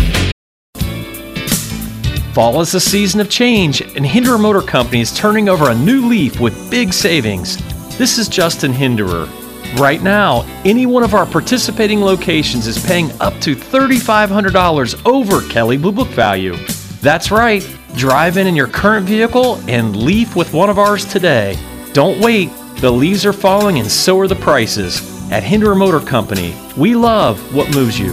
Fall is a season of change, and Hinderer Motor Company is turning over a new leaf with big savings. This is Justin Hinderer. Right now, any one of our participating locations is paying up to three thousand five hundred dollars over Kelley Blue Book value. That's right. Drive in in your current vehicle and leaf with one of ours today. Don't wait. The leaves are falling and so are the prices. At Hinderer Motor Company, we love what moves you.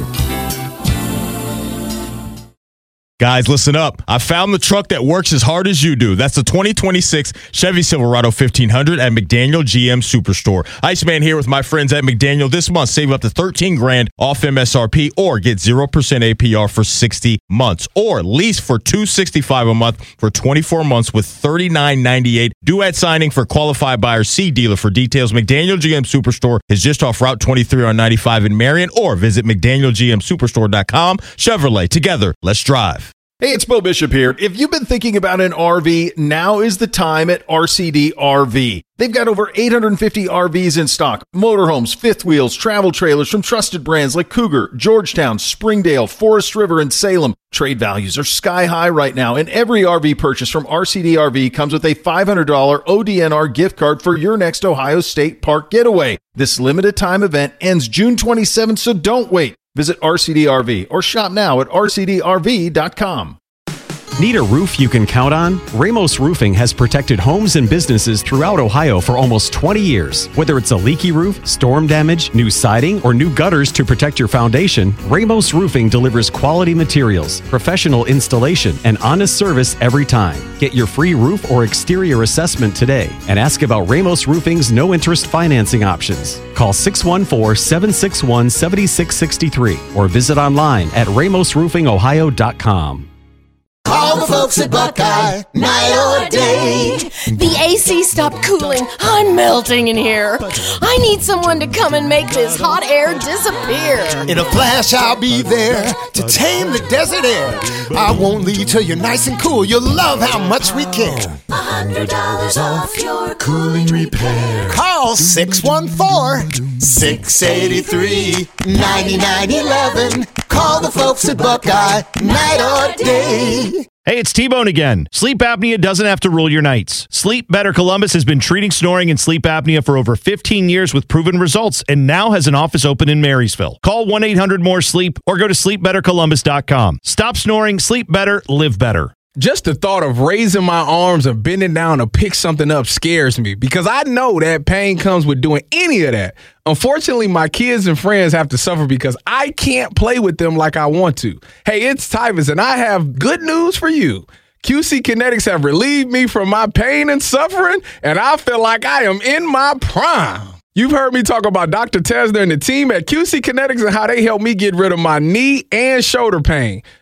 Guys, listen up. I found the truck that works as hard as you do. That's the twenty twenty-six Chevy Silverado fifteen hundred at McDaniel G M Superstore. Iceman here with my friends at McDaniel. This month, save up to thirteen grand off M S R P or get zero percent A P R for sixty months. Or lease for two hundred sixty-five dollars a month for twenty-four months with thirty-nine ninety-eight. Due at signing for qualified buyers. See dealer for details. McDaniel G M Superstore is just off Route twenty-three on ninety-five in Marion, or visit McDaniel G M Superstore dot com. Chevrolet, together, let's drive. Hey, it's Bo Bishop here. If you've been thinking about an R V, now is the time at R C D R V. They've got over eight hundred fifty R Vs in stock. Motorhomes, fifth wheels, travel trailers from trusted brands like Cougar, Georgetown, Springdale, Forest River, and Salem. Trade values are sky high right now, and every R V purchase from R C D R V comes with a five hundred dollars O D N R gift card for your next Ohio State Park getaway. This limited time event ends June twenty-seventh, so don't wait. Visit R C D R V or shop now at R C D R V dot com. Need a roof you can count on? Ramos Roofing has protected homes and businesses throughout Ohio for almost twenty years. Whether it's a leaky roof, storm damage, new siding, or new gutters to protect your foundation, Ramos Roofing delivers quality materials, professional installation, and honest service every time. Get your free roof or exterior assessment today and ask about Ramos Roofing's no-interest financing options. Call six one four, seven six one, seven six six three or visit online at ramos roofing ohio dot com. Call the folks at Buckeye, night or day. The A C stopped cooling. I'm melting in here. I need someone to come and make this hot air disappear. In a flash, I'll be there to tame the desert air. I won't leave till you're nice and cool. You'll love how much we care. A hundred dollars off your cooling repair. Call six one four, six eight three, nine nine one one. Call the folks at Buckeye, night or day. Hey, it's T-Bone again. Sleep apnea doesn't have to rule your nights. Sleep Better Columbus has been treating snoring and sleep apnea for over fifteen years with proven results and now has an office open in Marysville. Call one eight hundred more sleep or go to sleep better columbus dot com. Stop snoring, sleep better, live better. Just the thought of raising my arms or bending down to pick something up scares me because I know that pain comes with doing any of that. Unfortunately, my kids and friends have to suffer because I can't play with them like I want to. Hey, it's Tyvis, and I have good news for you. Q C Kinetics have relieved me from my pain and suffering, and I feel like I am in my prime. You've heard me talk about Doctor Tesner and the team at Q C Kinetics and how they helped me get rid of my knee and shoulder pain.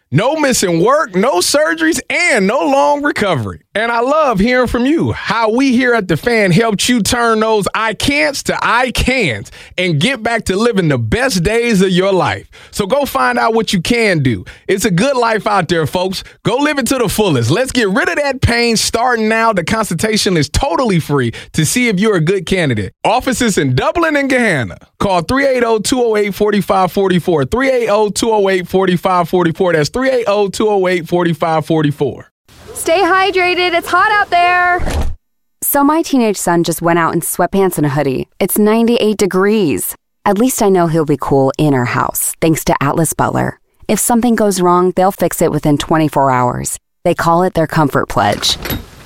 No missing work, no surgeries, and no long recovery. And I love hearing from you how we here at The Fan helped you turn those I can'ts to I cans and get back to living the best days of your life. So go find out what you can do. It's a good life out there, folks. Go live it to the fullest. Let's get rid of that pain starting now. The consultation is totally free to see if you're a good candidate. Offices in Dublin and Gahanna. Call three eight zero, two zero eight, four five four four. three eight zero, two zero eight, four five four four. That's three eight zero, two zero eight, four five four four. Stay hydrated. It's hot out there. So my teenage son just went out in sweatpants and a hoodie. It's ninety-eight degrees. At least I know he'll be cool in our house, thanks to Atlas Butler. If something goes wrong, they'll fix it within twenty-four hours. They call it their Comfort Pledge.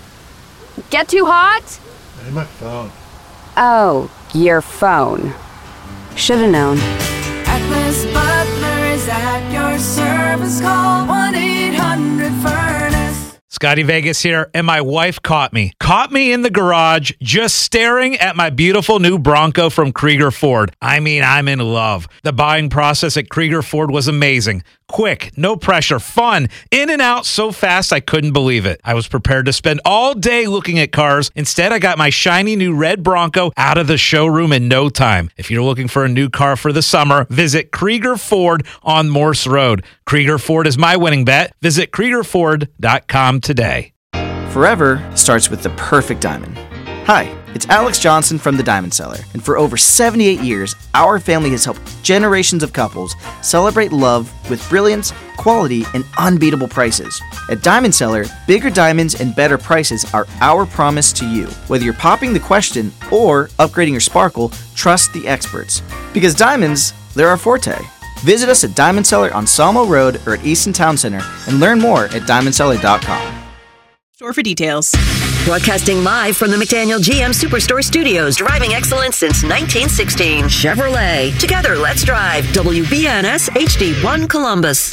Get too hot? Hey, my phone. Oh, your phone. Should've known. Atlas Butler is at your service. Call one eight hundred furnace. Scotty Vegas here, and my wife caught me. Caught me in the garage just staring at my beautiful new Bronco from Krieger Ford. I mean, I'm in love. The buying process at Krieger Ford was amazing. Quick, no pressure, fun, in and out so fast I couldn't believe it. I was prepared to spend all day looking at cars. Instead, I got my shiny new red Bronco out of the showroom in no time. If you're looking for a new car for the summer, visit Krieger Ford on Morse Road. Krieger Ford is my winning bet. Visit Krieger Ford dot com today. Forever starts with the perfect diamond. Hi, it's Alex Johnson from The Diamond Seller, and for over seventy-eight years, our family has helped generations of couples celebrate love with brilliance, quality, and unbeatable prices. At Diamond Seller, bigger diamonds and better prices are our promise to you. Whether you're popping the question or upgrading your sparkle, trust the experts. Because diamonds, they're our forte. Visit us at Diamond Seller on Sawmill Road or at Easton Town Center and learn more at diamond seller dot com. Store for details. Broadcasting live from the McDaniel G M Superstore Studios, driving excellence since nineteen sixteen. Chevrolet. Together, let's drive. W B N S H D one Columbus.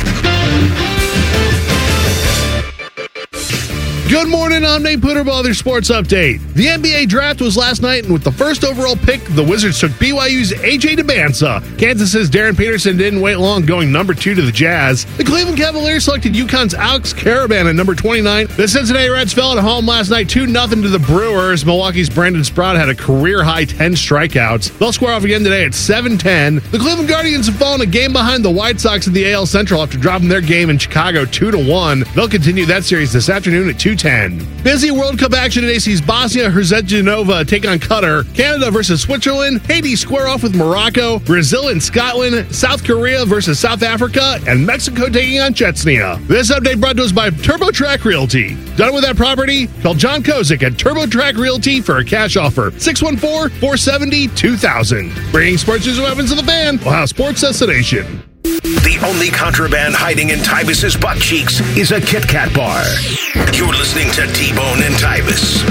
Good morning, I'm Nate Putterball, their sports update. The N B A draft was last night, and with the first overall pick, the Wizards took B Y U's A J Debinsa. Kansas's Darren Peterson didn't wait long, going number two to the Jazz. The Cleveland Cavaliers selected UConn's Alex Karaban at number twenty-nine. The Cincinnati Reds fell at home last night two nothing to the Brewers. Milwaukee's Brandon Sprout had a career-high ten strikeouts. They'll square off again today at seven ten. The Cleveland Guardians have fallen a game behind the White Sox in the A L Central after dropping their game in Chicago two to one. They'll continue that series this afternoon at two ten. Busy World Cup action today sees Bosnia-Herzegovina take on Qatar, Canada versus Switzerland, Haiti square off with Morocco, Brazil and Scotland, South Korea versus South Africa, and Mexico taking on Chechnya. This update brought to us by TurboTrack Realty. Done with that property? Call John Kozik at TurboTrack Realty for a cash offer. six one four, four seven zero, two thousand. Bringing sports news and weapons to the fan. Ohio Sports Destination. The only contraband hiding in Tybus's butt cheeks is a Kit Kat bar. You're listening to T-Bone and Tybus.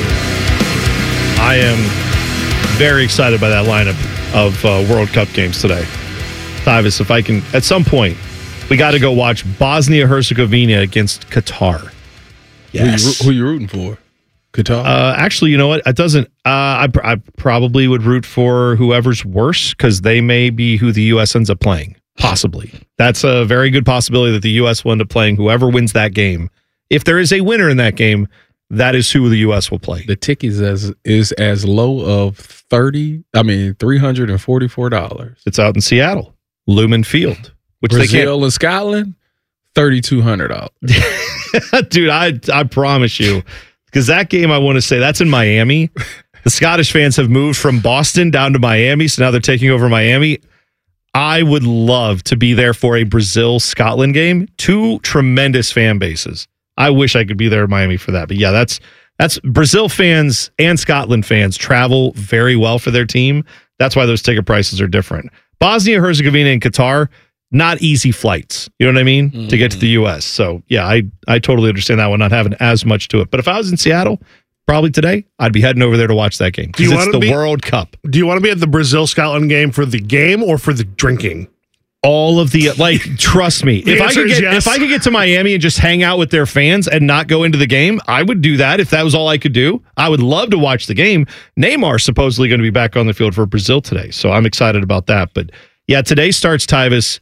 I am very excited by that lineup of uh, World Cup games today. Tybus, if I can, at some point, we got to go watch Bosnia-Herzegovina against Qatar. Yes. Who you, who you rooting for? Qatar? Uh, actually, you know what? It doesn't. Uh, I, I probably would root for whoever's worse because they may be who the U S ends up playing. Possibly. That's a very good possibility that the U S will end up playing whoever wins that game. If there is a winner in that game, that is who the U S will play. The ticket is as, is as low of thirty. I mean, three hundred and forty-four dollars. It's out in Seattle, Lumen Field, which Brazil they can't. and Scotland, thirty-two hundred dollars. Dude, I I promise you, because that game I want to say that's in Miami. The Scottish fans have moved from Boston down to Miami, so now they're taking over Miami. I would love to be there for a Brazil-Scotland game. Two tremendous fan bases. I wish I could be there in Miami for that. But yeah, that's that's Brazil fans and Scotland fans travel very well for their team. That's why those ticket prices are different. Bosnia-Herzegovina and Qatar, not easy flights. You know what I mean? Mm-hmm. To get to the U S. So yeah, I, I totally understand that one not having as much to it. But if I was in Seattle, probably today, I'd be heading over there to watch that game because it's the be, World Cup. Do you want to be at the Brazil-Scotland game for the game or for the drinking? All of the, like, trust me, if I could get yes. if I could get to Miami and just hang out with their fans and not go into the game, I would do that if that was all I could do. I would love to watch the game. Neymar's supposedly going to be back on the field for Brazil today, so I'm excited about that. But yeah, today starts Tybus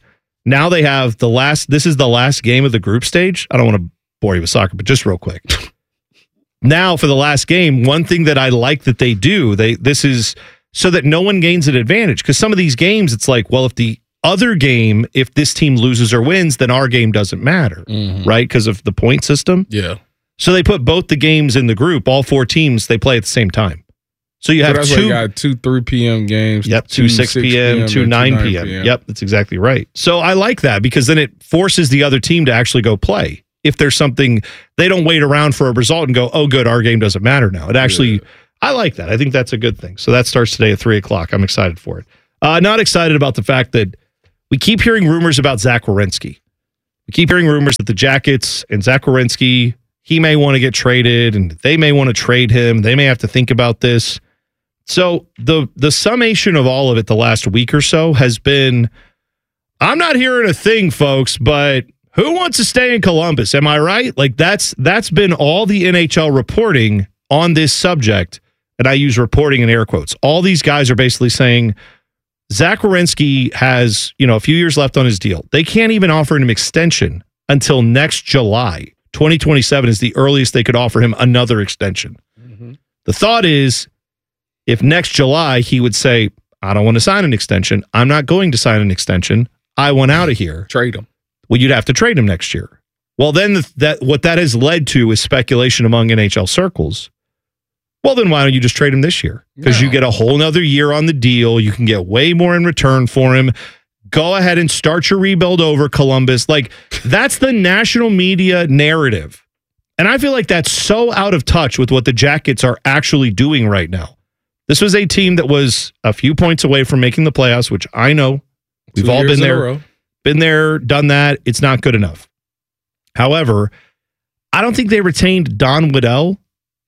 Now they have the last, this is the last game of the group stage. I don't want to bore you with soccer, but just real quick. Now for the last game, one thing that I like that they do, they this is so that no one gains an advantage. Because some of these games, it's like, well, if the other game, if this team loses or wins, then our game doesn't matter, Mm-hmm. right? Because of the point system. Yeah. So they put both the games in the group, all four teams, they play at the same time. So you So have that's why two, you got two three p.m. games. yep, two six p.m., two and nine p.m. Yep, that's exactly right. So I like that because then it forces the other team to actually go play. If there's something, they don't wait around for a result and go, oh, good, our game doesn't matter now. It actually, yeah. I like that. I think that's a good thing. So that starts today at three o'clock. I'm excited for it. Uh, not excited about the fact that we keep hearing rumors about Zach Werenski. We keep hearing rumors that the Jackets and Zach Werenski, he may want to get traded and they may want to trade him. They may have to think about this. So the the summation of all of it the last week or so has been, I'm not hearing a thing, folks, but who wants to stay in Columbus? Am I right? Like that's that's been all the N H L reporting on this subject, and I use reporting in air quotes. All these guys are basically saying Zach Werenski has, you know, a few years left on his deal. They can't even offer him an extension until next July. twenty twenty-seven is the earliest they could offer him another extension. Mm-hmm. The thought is, if next July he would say, I don't want to sign an extension. I'm not going to sign an extension. I want out of here. Trade him. Well, you'd have to trade him next year. Well, then the, that what that has led to is speculation among N H L circles. Well, then why don't you just trade him this year? Because no. you get a whole nother year on the deal. You can get way more in return for him. Go ahead and start your rebuild over, Columbus. Like, that's the national media narrative. And I feel like that's so out of touch with what the Jackets are actually doing right now. This was a team that was a few points away from making the playoffs, which I know. We've Two all years been in a there. row. Been there, done that. It's not good enough. However, I don't think they retained Don Waddell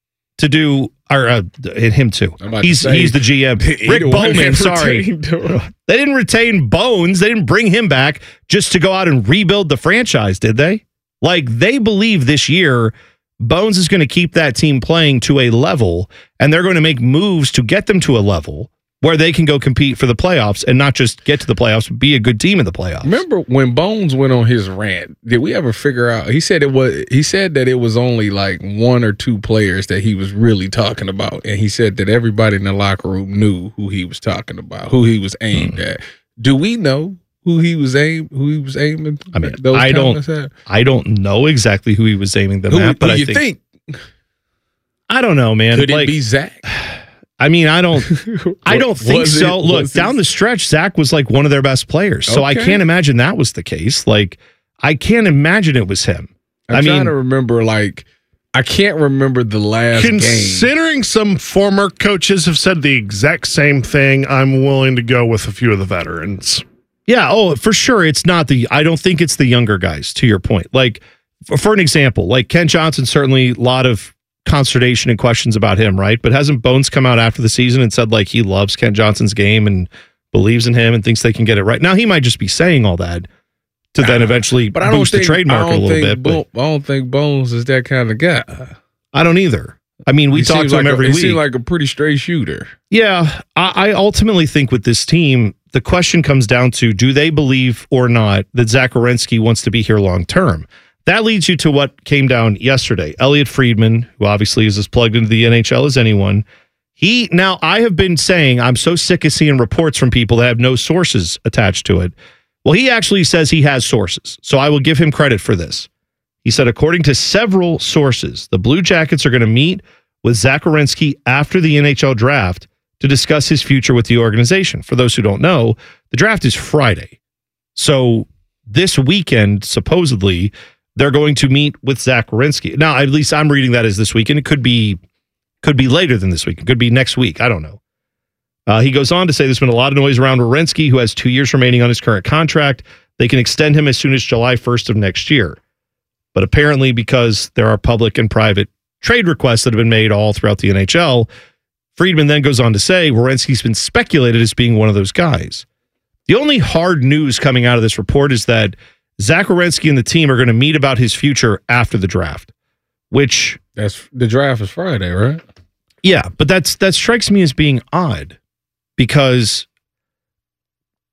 to do, or uh, him too. He's to say, he's the G M. Rick Bowman, sorry. They didn't retain Bones. They didn't bring him back just to go out and rebuild the franchise, did they? Like, they believe this year Bones is going to keep that team playing to a level, and they're going to make moves to get them to a level where they can go compete for the playoffs and not just get to the playoffs, but be a good team in the playoffs. Remember when Bones went on his rant? Did we ever figure out? He said it was. He said that it was only like one or two players that he was really talking about, and he said that everybody in the locker room knew who he was talking about, who he was aimed mm. at. Do we know who he was aim? Who he was aiming? I mean, I don't. At? I don't know exactly who he was aiming them who, at, but who I you think, think. I don't know, man. Could like, it be Zach? I mean, I don't I don't think was so. It, Look, down it? the stretch, Zach was like one of their best players. So okay. I can't imagine that was the case. Like, I can't imagine it was him. I'm I trying mean, to remember, like, I can't remember the last Considering game. some former coaches have said the exact same thing, I'm willing to go with a few of the veterans. Yeah, oh, for sure. It's not the, I don't think it's the younger guys, to your point. Like, for, for an example, like Ken Johnson, certainly a lot of consternation and questions about him, right? But hasn't Bones come out after the season and said like he loves Ken Johnson's game and believes in him and thinks they can get it right? Now he might just be saying all that to nah, then eventually but I don't boost think, the trademark a little bit. Bo- but I don't think Bones is that kind of guy. I don't either. I mean, we he talk to like him every a, he week. He seems like a pretty straight shooter. Yeah, I, I ultimately think with this team, the question comes down to, do they believe or not that Zach Werenski wants to be here long term? That leads you to what came down yesterday. Elliot Friedman, who obviously is as plugged into the N H L as anyone, he now I have been saying I'm so sick of seeing reports from people that have no sources attached to it. Well, he actually says he has sources, so I will give him credit for this. He said, according to several sources, the Blue Jackets are going to meet with Zach Werenski after the N H L draft to discuss his future with the organization. For those who don't know, the draft is Friday. So this weekend, supposedly, they're going to meet with Zach Werenski. Now, at least I'm reading that as this weekend. It could be could be later than this week. It could be next week. I don't know. Uh, he goes on to say there's been a lot of noise around Werenski, who has two years remaining on his current contract. They can extend him as soon as July first of next year. But apparently, because there are public and private trade requests that have been made all throughout the N H L, Friedman then goes on to say Werenski's been speculated as being one of those guys. The only hard news coming out of this report is that Zach Werenski and the team are going to meet about his future after the draft, which that's the draft is Friday, right? Yeah, but that's that strikes me as being odd because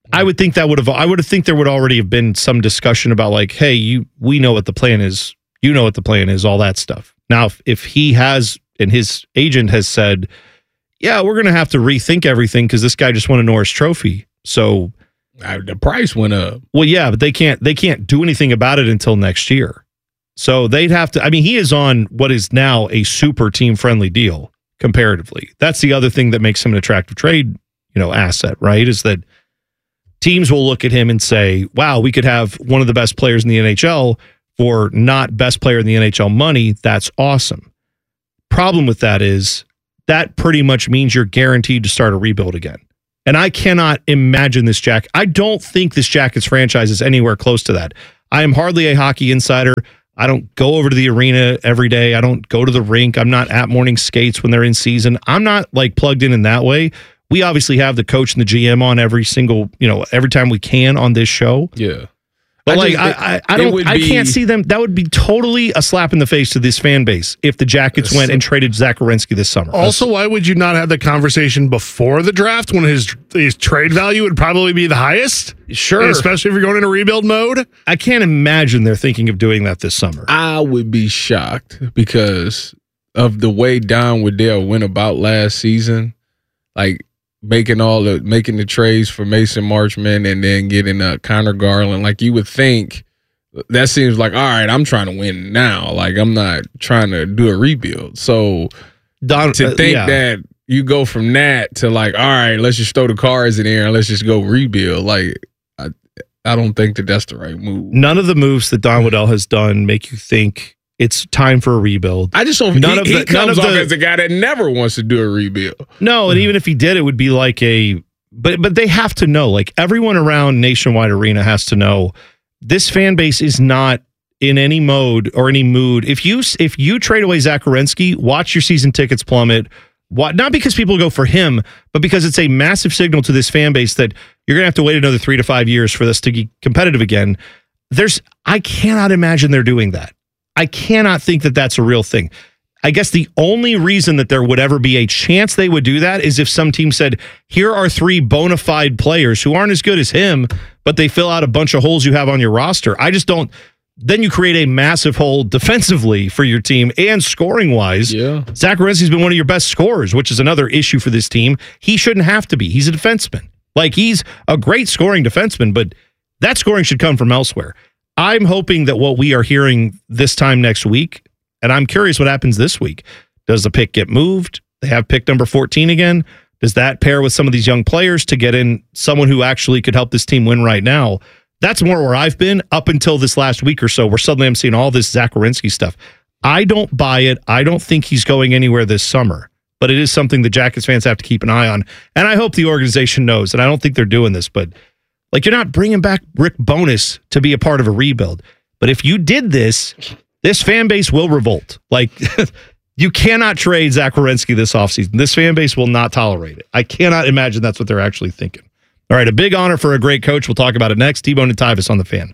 I would think that would have. I would have think there would already have been some discussion about like, hey, you, we know what the plan is. You know what the plan is. All that stuff. Now, if, if he has and his agent has said, yeah, we're going to have to rethink everything because this guy just won a Norris Trophy. So uh, the price went up. Well, yeah, but they can't. They can't do anything about it until next year. So they'd have to. I mean, he is on what is now a super team friendly deal comparatively. That's the other thing that makes him an attractive trade, you know, asset, right? Is that teams will look at him and say, wow, we could have one of the best players in the N H L for not best player in the N H L money. That's awesome. Problem with that is that pretty much means you're guaranteed to start a rebuild again. And I cannot imagine this Jack. I don't think this Jackets franchise is anywhere close to that. I am hardly a hockey insider. I don't go over to the arena every day. I don't go to the rink. I'm not at morning skates when they're in season. I'm not like plugged in in that way. We obviously have the coach and the G M on every single, you know, every time we can on this show. Yeah. But I like, just, I, I, I don't, I can't see them. That would be totally a slap in the face to this fan base if the Jackets went and traded Zach Werenski this summer. Also, why would you not have the conversation before the draft when his his trade value would probably be the highest? Sure. Especially if you're going into rebuild mode. I can't imagine they're thinking of doing that this summer. I would be shocked because of the way Don Waddell went about last season. Like, making all the making the trades for Mason Marchman and then getting uh, Connor Garland. Like, you would think that seems like, all right, I'm trying to win now. Like, I'm not trying to do a rebuild. So Don, to uh, think yeah. that you go from that to like, all right, let's just throw the cards in there and let's just go rebuild. Like, I, I don't think that that's the right move. None of the moves that Don Waddell has done make you think it's time for a rebuild. I just don't. None He, of he the, none comes of off the, as a guy that never wants to do a rebuild. No, and even if he did, it would be like a. But but they have to know. Like, everyone around Nationwide Arena has to know this fan base is not in any mode or any mood. If you if you trade away Zach Werenski, watch your season tickets plummet. What, not because people go for him, but because it's a massive signal to this fan base that you're going to have to wait another three to five years for this to be competitive again. There's, I cannot imagine they're doing that. I cannot think that that's a real thing. I guess the only reason that there would ever be a chance they would do that is if some team said, here are three bona fide players who aren't as good as him, but they fill out a bunch of holes you have on your roster. I just don't. Then you create a massive hole defensively for your team and scoring wise. Yeah. Zach Werenski's been one of your best scorers, which is another issue for this team. He shouldn't have to be. He's a defenseman. Like, he's a great scoring defenseman, but that scoring should come from elsewhere. I'm hoping that what we are hearing this time next week, and I'm curious what happens this week. Does the pick get moved? They have pick number fourteen again. Does that pair with some of these young players to get in someone who actually could help this team win right now? That's more where I've been up until this last week or so, where suddenly I'm seeing all this Zach Werenski stuff. I don't buy it. I don't think he's going anywhere this summer, but it is something the Jackets fans have to keep an eye on. And I hope the organization knows, and I don't think they're doing this, but like, you're not bringing back Rick Bowness to be a part of a rebuild. But if you did this, this fan base will revolt. Like, you cannot trade Zach Werenski this offseason. This fan base will not tolerate it. I cannot imagine that's what they're actually thinking. All right, a big honor for a great coach. We'll talk about it next. T-Bone and Tyvis on the Fan.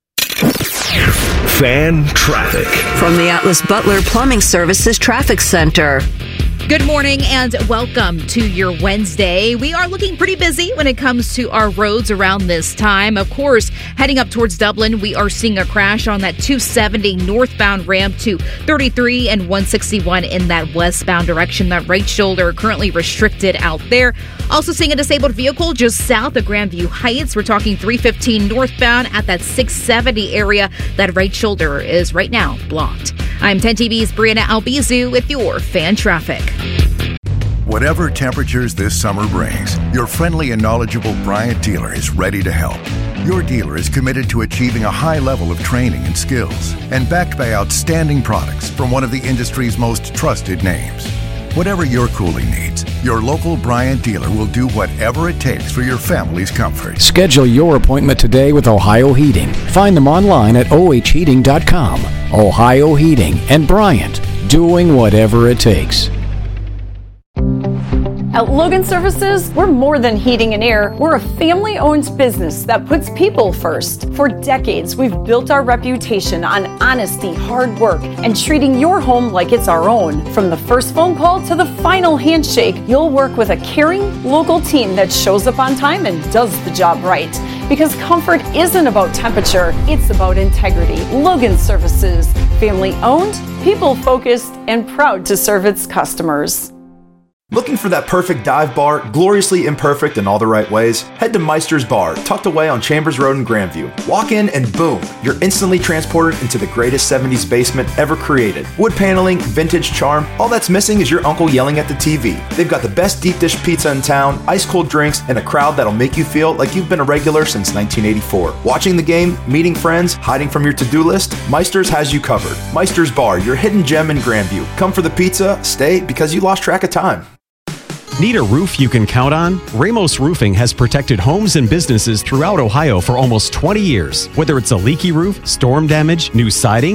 Fan traffic. From the Atlas Butler Plumbing Services Traffic Center. Good morning and welcome to your Wednesday. We are looking pretty busy when it comes to our roads around this time. Of course, heading up towards Dublin, we are seeing a crash on that two seventy northbound ramp to thirty-three and one sixty-one in that westbound direction. That right shoulder currently restricted out there. Also seeing a disabled vehicle just south of Grandview Heights. We're talking three fifteen northbound at that six seventy area. That right shoulder is right now blocked. I'm ten T V's Brianna Albizu with your fan traffic. Whatever temperatures this summer brings, your friendly and knowledgeable Bryant dealer is ready to help. Your dealer is committed to achieving a high level of training and skills and backed by outstanding products from one of the industry's most trusted names. Whatever your cooling needs, your local Bryant dealer will do whatever it takes for your family's comfort. Schedule your appointment today with Ohio Heating. Find them online at O H heating dot com. Ohio Heating and Bryant, doing whatever it takes. At Logan Services, we're more than heating and air. We're a family-owned business that puts people first. For decades, we've built our reputation on honesty, hard work, and treating your home like it's our own. From the first phone call to the final handshake, you'll work with a caring, local team that shows up on time and does the job right. Because comfort isn't about temperature, it's about integrity. Logan Services, family-owned, people-focused, and proud to serve its customers. Looking for that perfect dive bar, gloriously imperfect in all the right ways? Head to Meister's Bar, tucked away on Chambers Road in Grandview. Walk in and boom, you're instantly transported into the greatest seventies basement ever created. Wood paneling, vintage charm, all that's missing is your uncle yelling at the T V. They've got the best deep dish pizza in town, ice cold drinks, and a crowd that'll make you feel like you've been a regular since nineteen eighty-four. Watching the game, meeting friends, hiding from your to-do list, Meister's has you covered. Meister's Bar, your hidden gem in Grandview. Come for the pizza, stay because you lost track of time. Need a roof you can count on? Ramos Roofing has protected homes and businesses throughout Ohio for almost twenty years. Whether it's a leaky roof, storm damage, new siding,